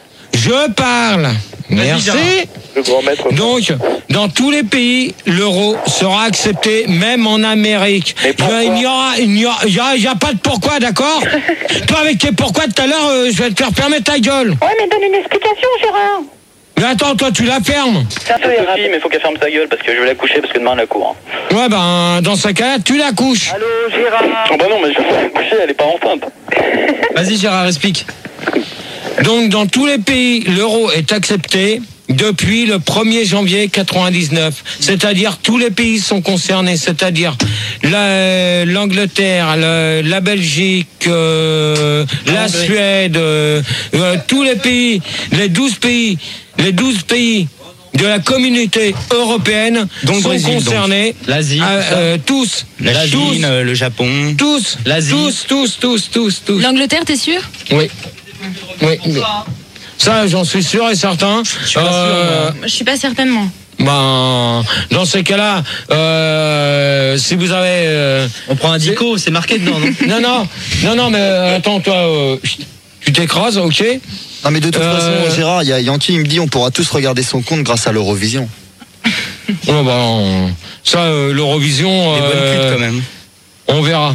Je parle. Merci. Le grand maître. Donc, dans tous les pays, l'euro sera accepté, même en Amérique. Il n'y aura, il n'y aura, il y a, il y a pas de pourquoi, d'accord? Toi, avec tes pourquoi tout à l'heure, euh, je vais te faire fermer ta gueule. Ouais, mais donne une explication, Gérard. Mais attends, toi, tu la fermes. C'est un peu Sophie, mais faut qu'elle ferme sa gueule parce que je vais la coucher parce que demain elle la court. Ouais, ben, dans ce cas-là, tu la couches. Allô, Gérard. Oh bah non, mais je vais la coucher, elle est pas enceinte. Vas-y Gérard, explique. Donc, dans tous les pays, l'euro est accepté depuis le premier janvier quatre-vingt-dix-neuf. C'est-à-dire, tous les pays sont concernés. C'est-à-dire, la- l'Angleterre, la, la Belgique, euh, la Suède, euh, euh, tous les pays, les douze pays, les douze pays de la communauté européenne Donc, sont Brésil, donc. concernés. L'Asie, Euh, tout ça. euh, tous. La tous, Chine, euh, le Japon. tous, l'Asie. tous, tous, tous, tous, tous. L'Angleterre, t'es sûr? Oui. Oui. Ça, j'en suis sûr et certain. Je suis pas sûr, moi. Je suis pas certainement. Ben, dans ces cas-là, euh, si vous avez... euh, On prend un dico, c'est marqué dedans, non? non, non, non, non, mais euh, attends, toi, euh, chut, tu t'écrases, ok? Non mais de toute Euh, façon, Gérard, il y a Yankee, il me dit on pourra tous regarder son compte grâce à l'Eurovision. Oh, ben, ça, euh, l'Eurovision, Des bonnes euh, putes quand même. on verra.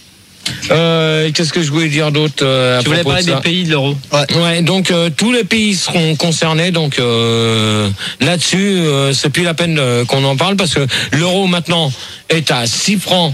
Euh, Qu'est-ce que je voulais dire d'autre euh, à Tu voulais propos parler de ça des pays de l'euro. Ouais, donc euh, tous les pays seront concernés, donc euh, là-dessus, euh, c'est plus la peine euh, qu'on en parle parce que l'euro maintenant est à six francs,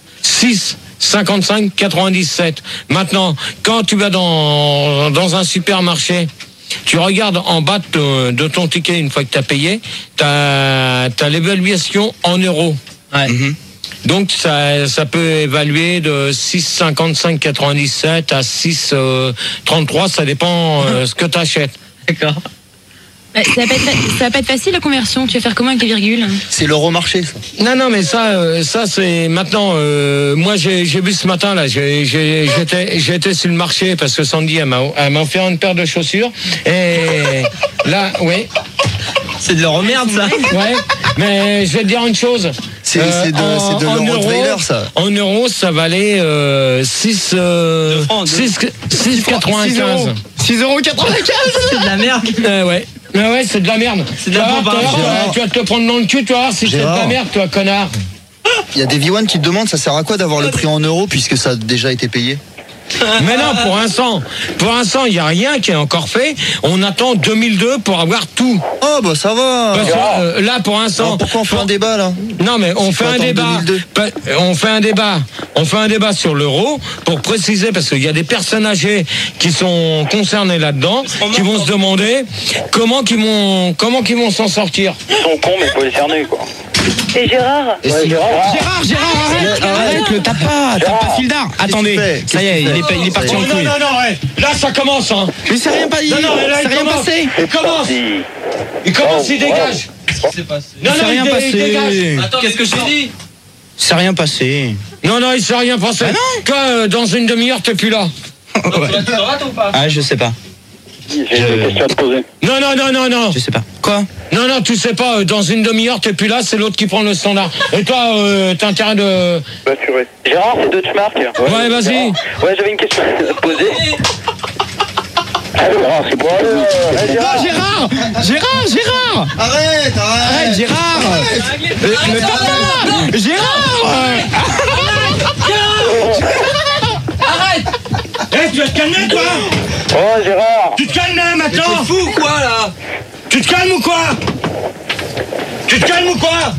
six cinquante-cinq quatre-vingt-dix-sept. Maintenant, quand tu vas dans dans un supermarché, tu regardes en bas de, de ton ticket une fois que tu as payé, tu as l'évaluation en euros. Ouais. Mhm. Donc ça, ça peut évaluer de six cinquante-cinq quatre-vingt-dix-sept à six trente-trois, ça dépend euh, ce que tu achètes. D'accord. Ouais, ça, va pas être, fa- ça va pas être facile la conversion. Tu vas faire comment avec les virgules? C'est l'Euromarché, ça. Non, non, mais ça, euh, ça c'est maintenant. Euh, moi, j'ai j'ai vu ce matin là. j'ai- j'ai- J'étais, j'étais sur le marché parce que Sandy elle m'a, elle m'a offert une paire de chaussures. Et là, oui, C'est de l'euro merde ça. ouais. Mais je vais te dire une chose. C'est Euh, c'est de, en- c'est de en euros, l'Eurotrailer, ça. En euros, ça valait euh, six, euh, Deux francs, deux. six, six quatre-vingt-quinze. six euros quatre-vingt-quinze. C'est de la merde. Euh, ouais. Ouais, ouais, c'est de la merde. C'est de la Tu vas voir, bombe, tu vas voir, Gérard. tu vas te le prendre dans le cul, tu vas voir si c'est de Gérard. la merde, toi, connard. Il y a des V un qui te demandent ça sert à quoi d'avoir le prix en euros puisque ça a déjà été payé. Mais non, pour l'instant, pour l'instant, il n'y a rien qui est encore fait. On attend deux mille deux pour avoir tout. Oh bah ça va. Parce que, euh, là, pour l'instant. Alors, pourquoi on fait un débat là? Non, mais on Il fait faut un attendre débat. deux mille deux. Pa- On fait un débat. On fait un débat sur l'euro pour préciser parce qu'il y a des personnes âgées qui sont concernées là-dedans, qui vont se demander comment qu'ils vont, comment qu'ils vont s'en sortir. Ils sont cons, mais il faut les cerner, quoi. Et Gérard? Et si- Gérard, Gérard, arrête, arrête, le tape pas, tape pas Fildar. Attendez, fait ça y est, il est, il est parti en Oh, non, couille. non, non, ouais. Là, ça commence, hein. Mais c'est rien pas dit, Non, non, mais là, c'est il rien commence. passé. Il commence. Il commence, il dégage. Qu'est-ce qui s'est passé? Non, C'est non, rien il dé- il passé. dégage. Attends, qu'est-ce que je t'ai dit? C'est rien passé. Non, non, il s'est rien passé. Ah non. Quand euh, dans une demi-heure, t'es plus là. Tu le rates ou pas? Ah, je sais pas. J'ai une question à te poser. Non, non, non, non, non. Je sais pas. Quoi? Non, non, tu sais pas, euh, dans une demi-heure, t'es plus là, c'est l'autre qui prend le standard. Et toi, euh, t'as intérêt de... Assuré. Gérard, c'est Deutschmark. Ouais, vas-y. Ouais, j'avais une question à te poser. Gérard, c'est bon. Non, Gérard, Gérard, Gérard. Arrête, Arrête, arrête. Gérard. Euh, Le tape pas. Gérard. Arrête. Eh, tu vas te calmer, toi. Oh, Gérard. Tu te calmes, là, maintenant. T'es fou ou quoi là? Tu te calmes ou quoi? Tu te calmes ou quoi?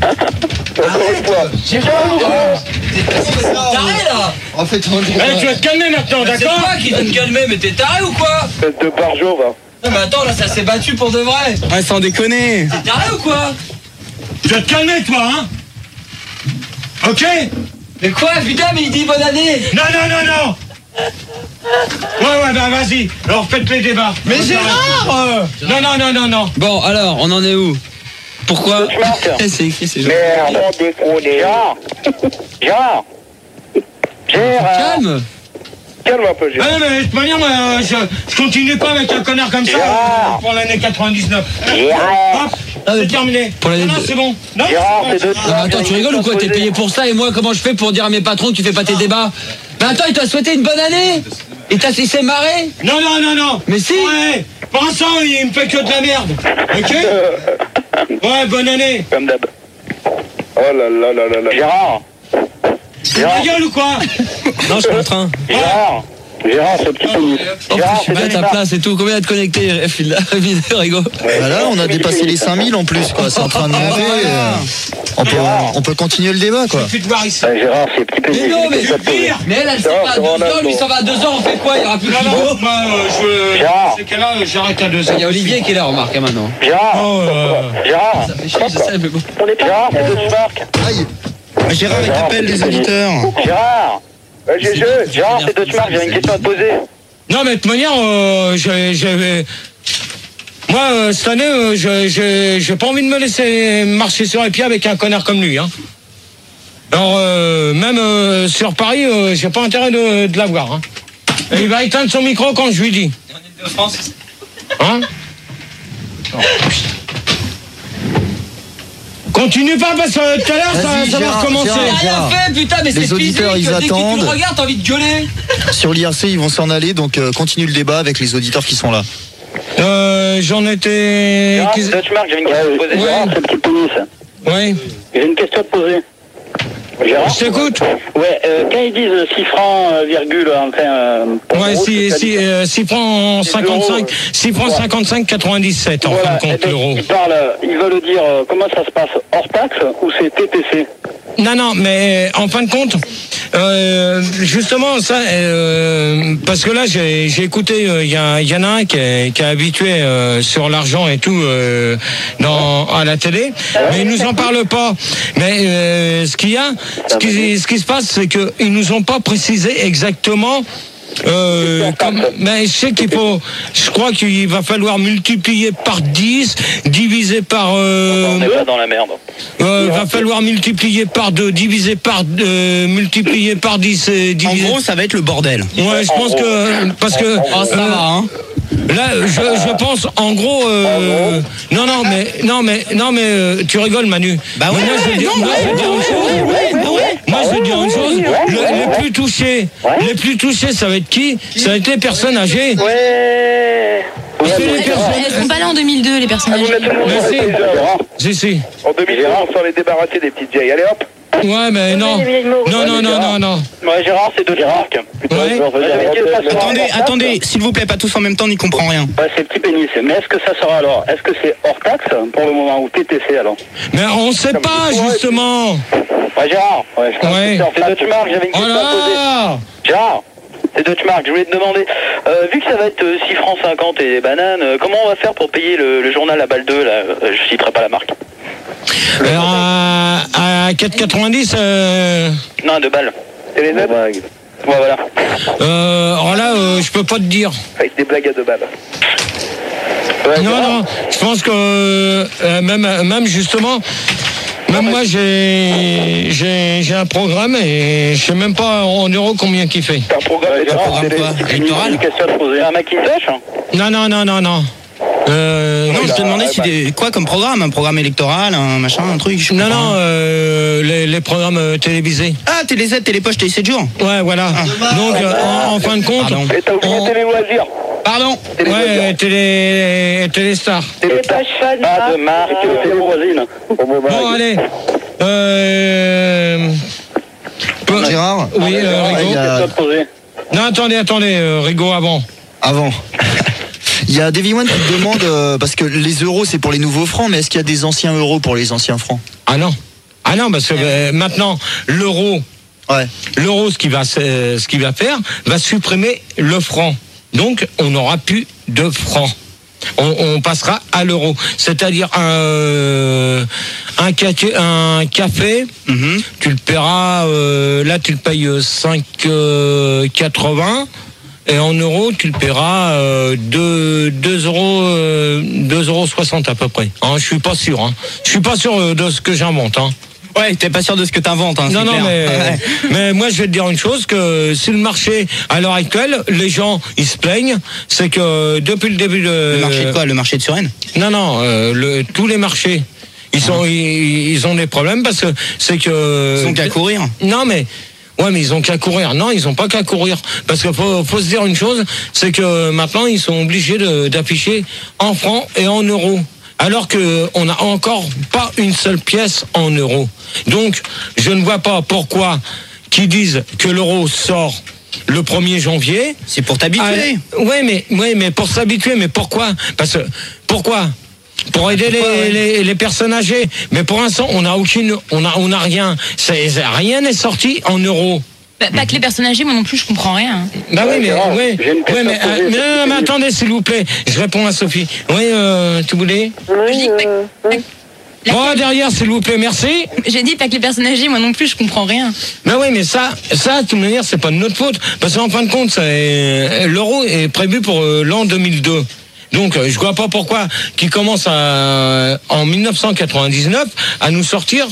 Taré là. En fait, on Eh, tu vas te calmer maintenant, C'est d'accord? toi qui viens de calmer, mais t'es taré ou quoi? Tête de Barjo, va. Non mais attends, là ça s'est battu pour de vrai. Ouais, sans déconner. T'es taré ou quoi? Tu vas te calmer, toi, hein? Ok? Mais quoi? Putain, mais il dit bonne année. Non, non, non, non. Ouais, ouais, bah vas-y. Alors faites les débats. Mais Gérard. Non, non, non, non, non. Bon, alors, on en est où? Pourquoi? C'est écrit, c'est gentil. Merde, on déconne. Gérard. Gérard. Gérard. Calme. Calme un peu, Gérard. Ah non, mais de toute manière, moi, euh, je, je continue pas avec un connard comme ça Gérard. euh, pour l'année quatre-vingt-dix-neuf. Gérard. Hop, c'est terminé. Pour l'année non, non, de- c'est bon. Non, Gérard, c'est c'est bon. Deutschmark. Non, mais attends, tu rigoles ou quoi? T'es payé pour ça et moi, comment je fais pour dire à mes patrons que tu fais pas tes débats? Mais attends, il t'a souhaité une bonne année. Il t'a il s'est marré. Non, non, non, non. Mais si. Ouais. Pour l'instant, il me fait que de la merde. Ok. Ouais, bonne année. Comme d'hab. Oh là là là là là. Gérard. Tu ma gueule ou quoi? Non, je suis en train. Gérard. Gérard, ce petit pénis. Gérard, Je suis à ta place et tout. Combien de connectés, Rigo? Bah là, on a dépassé les cinq mille en plus, quoi. C'est en train de monter. euh, On peut, on peut continuer le débat, quoi. Plus de voir ici. Ouais, Gérard, c'est petit pénis. Mais non, mais c'est pire. Mais elle, elle s'en va à deux ans, lui s'en va à deux ans, on fait quoi? Il y aura plus de vidéo. Moi, euh, je. Gérard. C'est là, j'arrête à deux Il y a ans. Olivier qui est là, remarque, hein, maintenant. Gérard. Oh, euh, Gérard. Ça fait chier, je sais, mais bon. On est pas. Gérard, c'est de Marc. Aïe. Gérard, il t'appelle les auditeurs. Gérard. Gérard, c'est de Marc, j'ai une question à te poser. Non, mais de toute manière, euh, j'ai- j'avais. Moi, euh, cette année, euh, je- je- j'ai pas envie de me laisser marcher sur les pieds avec un connard comme lui. Hein. Alors, euh, même euh, sur Paris, euh, j'ai pas intérêt de, de l'avoir. Hein. Et il va éteindre son micro quand je lui dis. De France. Hein? Continue pas parce que tout à l'heure, ça, Vas-y, ça va Gérard, recommencer. Gérard. J'ai rien fait, putain, mais c'est Les auditeurs, physique. ils Dès que tu attendent. le regardes, t'as envie de gueuler. Sur l'I R C, ils vont s'en aller, donc euh, continue le débat avec les auditeurs qui sont là. Euh, J'en étais. Gérard, c'est de Marc, j'ai une question à te poser. Ouais. Gérard, c'est le petit pénis. Oui, J'ai une question à te poser. Gérard. je t'écoute. Ouais, euh, quand ils disent six francs, euh, virgule, enfin... Euh, Ouais, euros, si, c'est si, ça dit- euh, six francs Six cinquante-cinq, euros. six francs cinquante-cinq quatre-vingt-dix-sept en fin Voilà, de compte eh ben, l'euro. ils parlent, ils veulent dire euh, comment ça se passe hors taxe ou c'est T T C. Non, non, mais en fin de compte, euh, justement, ça, euh, parce que là, j'ai j'ai écouté, il euh, y, a, y en a un qui est, qui est habitué euh, sur l'argent et tout euh, dans, à la télé, mais il nous en parle pas. Mais euh, ce qu'il y a, ce qui, ce qui se passe, c'est qu'ils nous ont pas précisé exactement. Euh, comme, mais je sais qu'il faut, je crois qu'il va falloir multiplier par dix, diviser par, euh, On n'est pas dans la merde. euh, va falloir multiplier par deux, diviser par deux, multiplier par dix et En diviser. gros, ça va être le bordel. Ouais, je pense que parce que Oh, ça euh, va, hein. là, je, je pense en gros. Euh, non, non, mais non, mais non, mais euh, tu rigoles, Manu. Bah ouais, Mais moi, je veux dire, non, moi, je veux dire une chose. Moi, je veux dire une chose. Le- les plus touchés, les plus touchés, ça va être qui? Ça va être les personnes âgées. Ouais. Parce que les personnes. Elles sont pas là en deux mille deux, les personnes âgées. Mais si, si, si. En deux mille deux, on s'en est débarrassé des petites vieilles. Allez hop. Ouais, mais non. Non, non, non, non, non. Ouais, Gérard, c'est de Gérard. Ouais. Attendez, attendez, s'il vous plaît, pas tous en même temps, n'y comprend rien. Ouais, c'est petit pénis. Mais est-ce que ça sera alors? Est-ce que c'est hors taxe pour le moment ou T T C alors? Mais on sait pas, justement. Ouais, Gérard. Ouais, je pense Ouais. que c'est de Marc, j'avais une Oh question à te poser. là! Gérard, c'est de Marc, je voulais te demander, euh, vu que ça va être euh, six francs cinquante et des bananes, euh, comment on va faire pour payer le, le journal à balle deux là? Euh, Je citerai pas la marque. Alors, à, à quatre quatre-vingt-dix, euh, Non, deux balles. Et les neufs Ouais, voilà. euh, alors là, euh, je peux pas te dire. avec des blagues à deux balles. Ouais, Non, Gérard. non, je pense que euh, même, même justement, même moi j'ai j'ai j'ai un programme et je sais même pas en euros combien qu'il fait. C'est un programme, Un Gérard, programme c'est quoi? des- Électoral? une question à te poser. Un Macintosh? Non, non, non, non, non. Euh, Non, non, je te demandais si des, quoi comme programme, un programme électoral, un machin, un truc. je non, comprends non, rien. euh, les, les programmes euh, télévisés. Ah, Télé Z, Télépoche, Télé sept jours. Ouais, voilà. Donc, euh, en, en fin de compte, Pardon. Et t'as oublié on- télé loisirs. Pardon. ouais, télé, téléstar. C'est pas fun. Pas de marque, c'est vos voisines. Bon, allez. Euh, peu- Gérard. Oui, euh, Ouais, Rigaud. il y a- Question à te poser. Non, attendez, attendez, euh, Rigaud avant. Avant. Il y a Davy One qui te demande, euh, parce que les euros c'est pour les nouveaux francs, mais est-ce qu'il y a des anciens euros pour les anciens francs? Ah non. Ah non, parce que euh, maintenant, l'euro, Ouais. l'euro, ce qu'il va, euh, ce qu'il va faire, va supprimer le franc. Donc, on n'aura plus de francs. On, on passera à l'euro. C'est-à-dire un, euh, un, café, un café, Mhm. tu le paieras, euh, là tu le payes cinq quatre-vingts. Et en euros, tu le paieras euh, deux euros, euh, deux euros soixante à peu près. Hein, je suis pas sûr. Hein. Je suis pas sûr euh, de ce que j'invente. Hein. Ouais, t'es pas sûr de ce que t'inventes, hein, Non, c'est non, clair. mais, Ouais. mais moi je vais te dire une chose, que si le marché, à l'heure actuelle, les gens, ils se plaignent, c'est que depuis le début de... Le marché de quoi? Le marché de Suresnes? Non, non, euh, le, tous les marchés, ils, sont, ils, ils ont des problèmes parce que c'est que... Ils ont qu'à courir. Non, mais Ouais, mais ils ont qu'à courir. Non, ils ont pas qu'à courir. Parce qu'il faut, faut se dire une chose, c'est que maintenant, ils sont obligés de, d'afficher en francs et en euros. Alors que on n'a encore pas une seule pièce en euros. Donc, je ne vois pas pourquoi qu'ils disent que l'euro sort le premier janvier. C'est pour t'habituer. Oui, mais, ouais, mais pour s'habituer, mais pourquoi? Parce que, pourquoi? Pour aider les, les, les personnes âgées. Mais pour l'instant, on n'a aucune, on a, on a rien. C'est, rien n'est sorti en euros. Bah, pas que les personnes âgées, moi non plus, je comprends rien. Bah oui, mais, ouais, ouais, mais, euh, mais, non, mais attendez, s'il vous plaît. Je réponds à Sophie. Oui, euh, tu voulais? Oui, euh, oui. Bon, derrière, s'il vous plaît, merci. J'ai dit pas que les personnes âgées, moi non plus, je comprends rien. Ben oui, mais ça, ça, de toute manière, c'est pas de notre faute. Parce qu'en fin de compte, c'est, l'euro est prévu pour euh, l'an deux mille deux. Donc, euh, je vois pas pourquoi qu'ils commencent à, en dix-neuf cent quatre-vingt-dix-neuf à nous sortir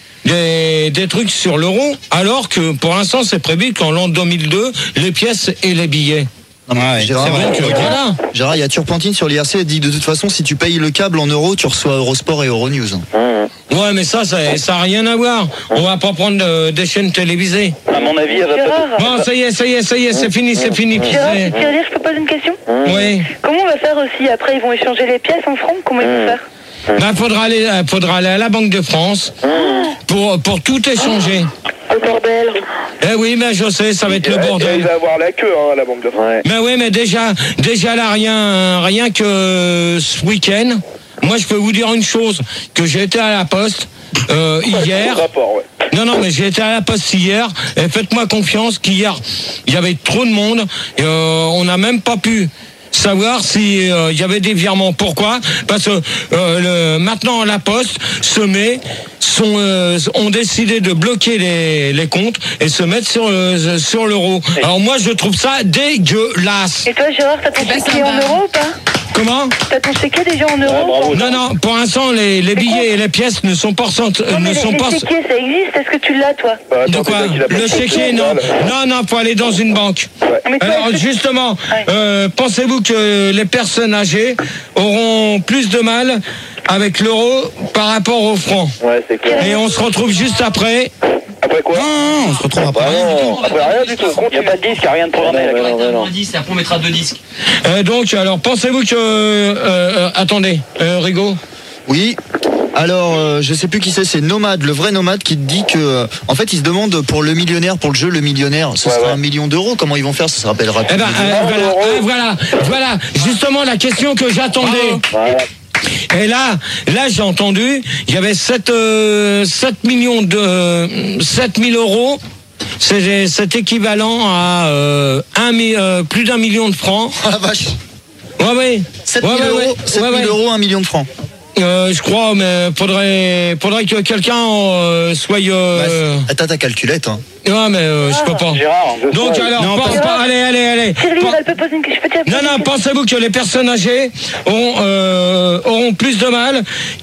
des, des trucs sur l'euro, alors que pour l'instant, c'est prévu qu'en l'an deux mille deux, les pièces et les billets. Non, mais ouais, Gérard, donc, euh, voilà. Gérard, il y a Turpentine sur l'I R C, elle dit que de toute façon, si tu payes le câble en euros, tu reçois Eurosport et Euronews. Ouais, mais ça, ça n'a rien à voir. On va pas prendre euh, des chaînes télévisées. À mon avis, elle va pas... Bon, ça y est, ça y est, ça y est, c'est fini, c'est fini. Gérard, si tu veux dire, je peux poser une question? Oui. Comment on va faire aussi? Après, ils vont échanger les pièces en francs? Comment ils vont faire? Ben, faudra aller, faudra aller à la Banque de France pour, pour tout échanger. Le bordel. Eh oui, mais je sais, ça va être le bordel. Il va avoir la queue, hein, à la Banque de France. Ouais. Mais oui, mais déjà, déjà là, rien, rien que ce week-end, moi, je peux vous dire une chose, que j'ai été à la Poste euh, hier. Rapport, ouais. Non, non, mais j'ai été à la Poste hier, et faites-moi confiance qu'hier, il y avait trop de monde, et euh, on n'a même pas pu savoir si euh, il y avait des virements. Pourquoi? Parce que euh, le, maintenant la Poste se met, sont, euh, ont décidé de bloquer les, les comptes et se mettre sur euh, sur l'euro. Alors moi je trouve ça dégueulasse. Et toi, Gérard, t'as ton chéquier en euros ou pas? Comment? T'as ton chéquier déjà en euros? Non, non, pour l'instant les, les billets et les pièces ne sont pas Non, mais ne les, sont les pas. chéquiers, ça existe? Est-ce que tu l'as, toi? Bah, attends, De quoi? peut-être qu'il a pas Le de chéquier, non. Non, non, faut aller dans une banque. Mais toi, Alors est-ce que- justement, Ouais. euh, pensez-vous que les personnes âgées auront plus de mal avec l'euro par rapport au franc? Ouais, c'est clair. Et on se retrouve juste après. Après quoi? Non, on se retrouve après. Bah non, après rien du tout. Il n'y a pas de disque, il n'y a rien de programmé. Non, non, non, non. Un disque, et après on mettra deux disques. Euh, donc, alors, pensez-vous que... Euh, euh, attendez, euh, Rigaud. Oui. Alors, euh, je sais plus qui c'est, c'est Nomade, le vrai Nomade, qui dit que, euh, en fait, il se demande pour le millionnaire, pour le jeu Le Millionnaire, ce Ouais, sera ouais. un million d'euros. Comment ils vont faire? Ça se rappellera Eh plus. ben, euh, voilà, euh, voilà, voilà, justement la question que j'attendais. Ouais. Et là, là j'ai entendu, il y avait sept, euh, sept millions de euh, sept mille euros. C'est, c'est équivalent à euh, un, mi- euh, plus d'un million de francs. Oh la vache. Ouais, ouais. sept Ouais, mille ouais, euros, ouais. sept Ouais, mille ouais. euros, un million de francs. Euh, je crois, mais faudrait, faudrait que quelqu'un euh, soit. Euh... Bah, t'as ta calculette, hein. Ouais, mais euh, je peux pas. Gérard, je Donc sais. alors, Non, pense pas- pas. Allez, allez, allez. Cyril, Pen- elle peut poser une question. Je peux te la Non, poser non, une question pensez-vous que les personnes âgées auront, euh, auront plus de mal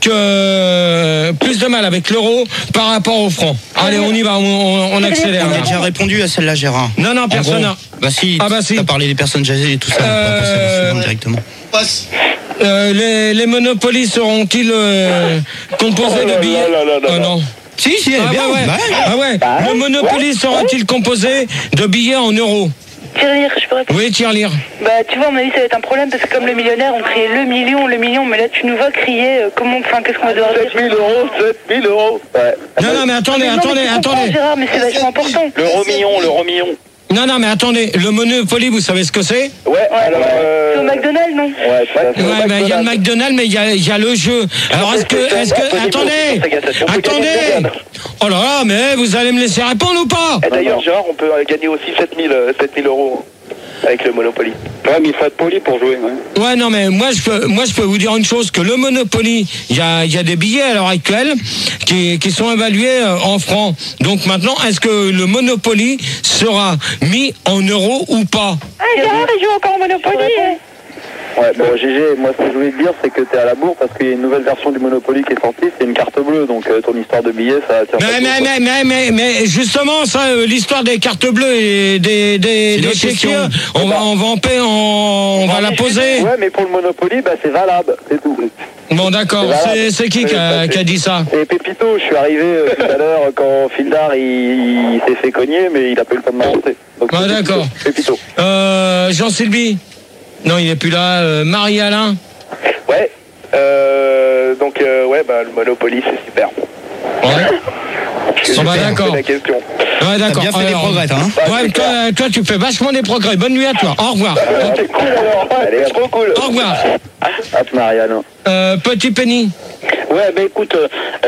que plus de mal avec l'euro par rapport au franc. Allez, on y va, on, on- on accélère. On a là. déjà répondu à celle-là, Gérard. Non, non, En personne. gros, n'a. Bah si, Ah bah si. t'as parlé des personnes âgées et tout ça. on va passer à la Euh, suivante directement. Euh, les, les monopolies seront-ils euh, composés Oh là de billets? là là là Oh là. non. Si, si, Ah bien, ouais, ouais. bah, Ah ouais. Le Monopoly sera-t-il composé de billets en euros? Cyril, je peux répondre? Oui, Tirelire. Bah, tu vois, à mon avis, ça va être un problème parce que comme le millionnaire, on criait le million, le million, mais là, tu nous vois crier euh, comment, enfin, qu'est-ce qu'on va devoir dire? sept mille euros, sept mille euros. Ouais. Non, non, mais attendez, Mais non, attendez, mais tu comprends, attendez. Gérard, mais c'est vachement important. L'euro million, l'euro million. Non, non, mais attendez. Le Monopoly, vous savez ce que c'est? Ouais, alors. C'est au Euh... McDonald's, non? Ouais, tout à fait. Ouais, mais il y a le McDonald's, mais il y a, il y a le jeu. Alors, est-ce que, est-ce que, attendez, attendez. Oh là là, mais vous allez me laisser répondre ou pas? Et d'ailleurs, Gérard, on peut gagner aussi sept mille euros avec le Monopoly. Ouais, mais il faut être poli pour jouer. Ouais. Ouais, non, mais moi je peux, moi je peux vous dire une chose, que le Monopoly, il y a, il y a des billets à l'heure actuelle qui, qui sont évalués euh, en francs. Donc maintenant, est-ce que le Monopoly sera mis en euros ou pas? Ah, Gérard, il joue encore au Monopoly. Ouais, bon, G G, moi ce que je voulais te dire, c'est que t'es à la bourre parce qu'il y a une nouvelle version du Monopoly qui est sortie, c'est une carte bleue, donc euh, ton histoire de billets, ça tient Mais, pas mais, trop, mais, mais, mais, mais, justement, ça, euh, l'histoire des cartes bleues et des, des, des chéquiers, on va, on va en paix, on, on va la poser. Ouais, mais pour le Monopoly, bah c'est valable, c'est tout. Bon, d'accord, c'est, c'est qui qui a, qui a dit ça? C'est Pépito, je suis arrivé euh, tout à l'heure quand Fildar il, il s'est fait cogner, mais il a pas eu le temps de m'avancer. Ah, d'accord. Pépito. Euh, Jean-Sylvie? Non, il est plus là. Euh, Marie-Alain? Ouais, euh, donc euh, ouais, bah le Monopoly c'est super. Ouais. Oh bah d'accord. C'est la question. Ouais, d'accord. T'as bien fait Alors, des progrès, toi, hein. Ouais, toi, toi, tu fais vachement des progrès. Bonne nuit à toi. Au revoir. C'est cool alors, allez, trop cool. Au revoir. Hop, Marianne. Euh, Petit Penny. Ouais, ben écoute, euh,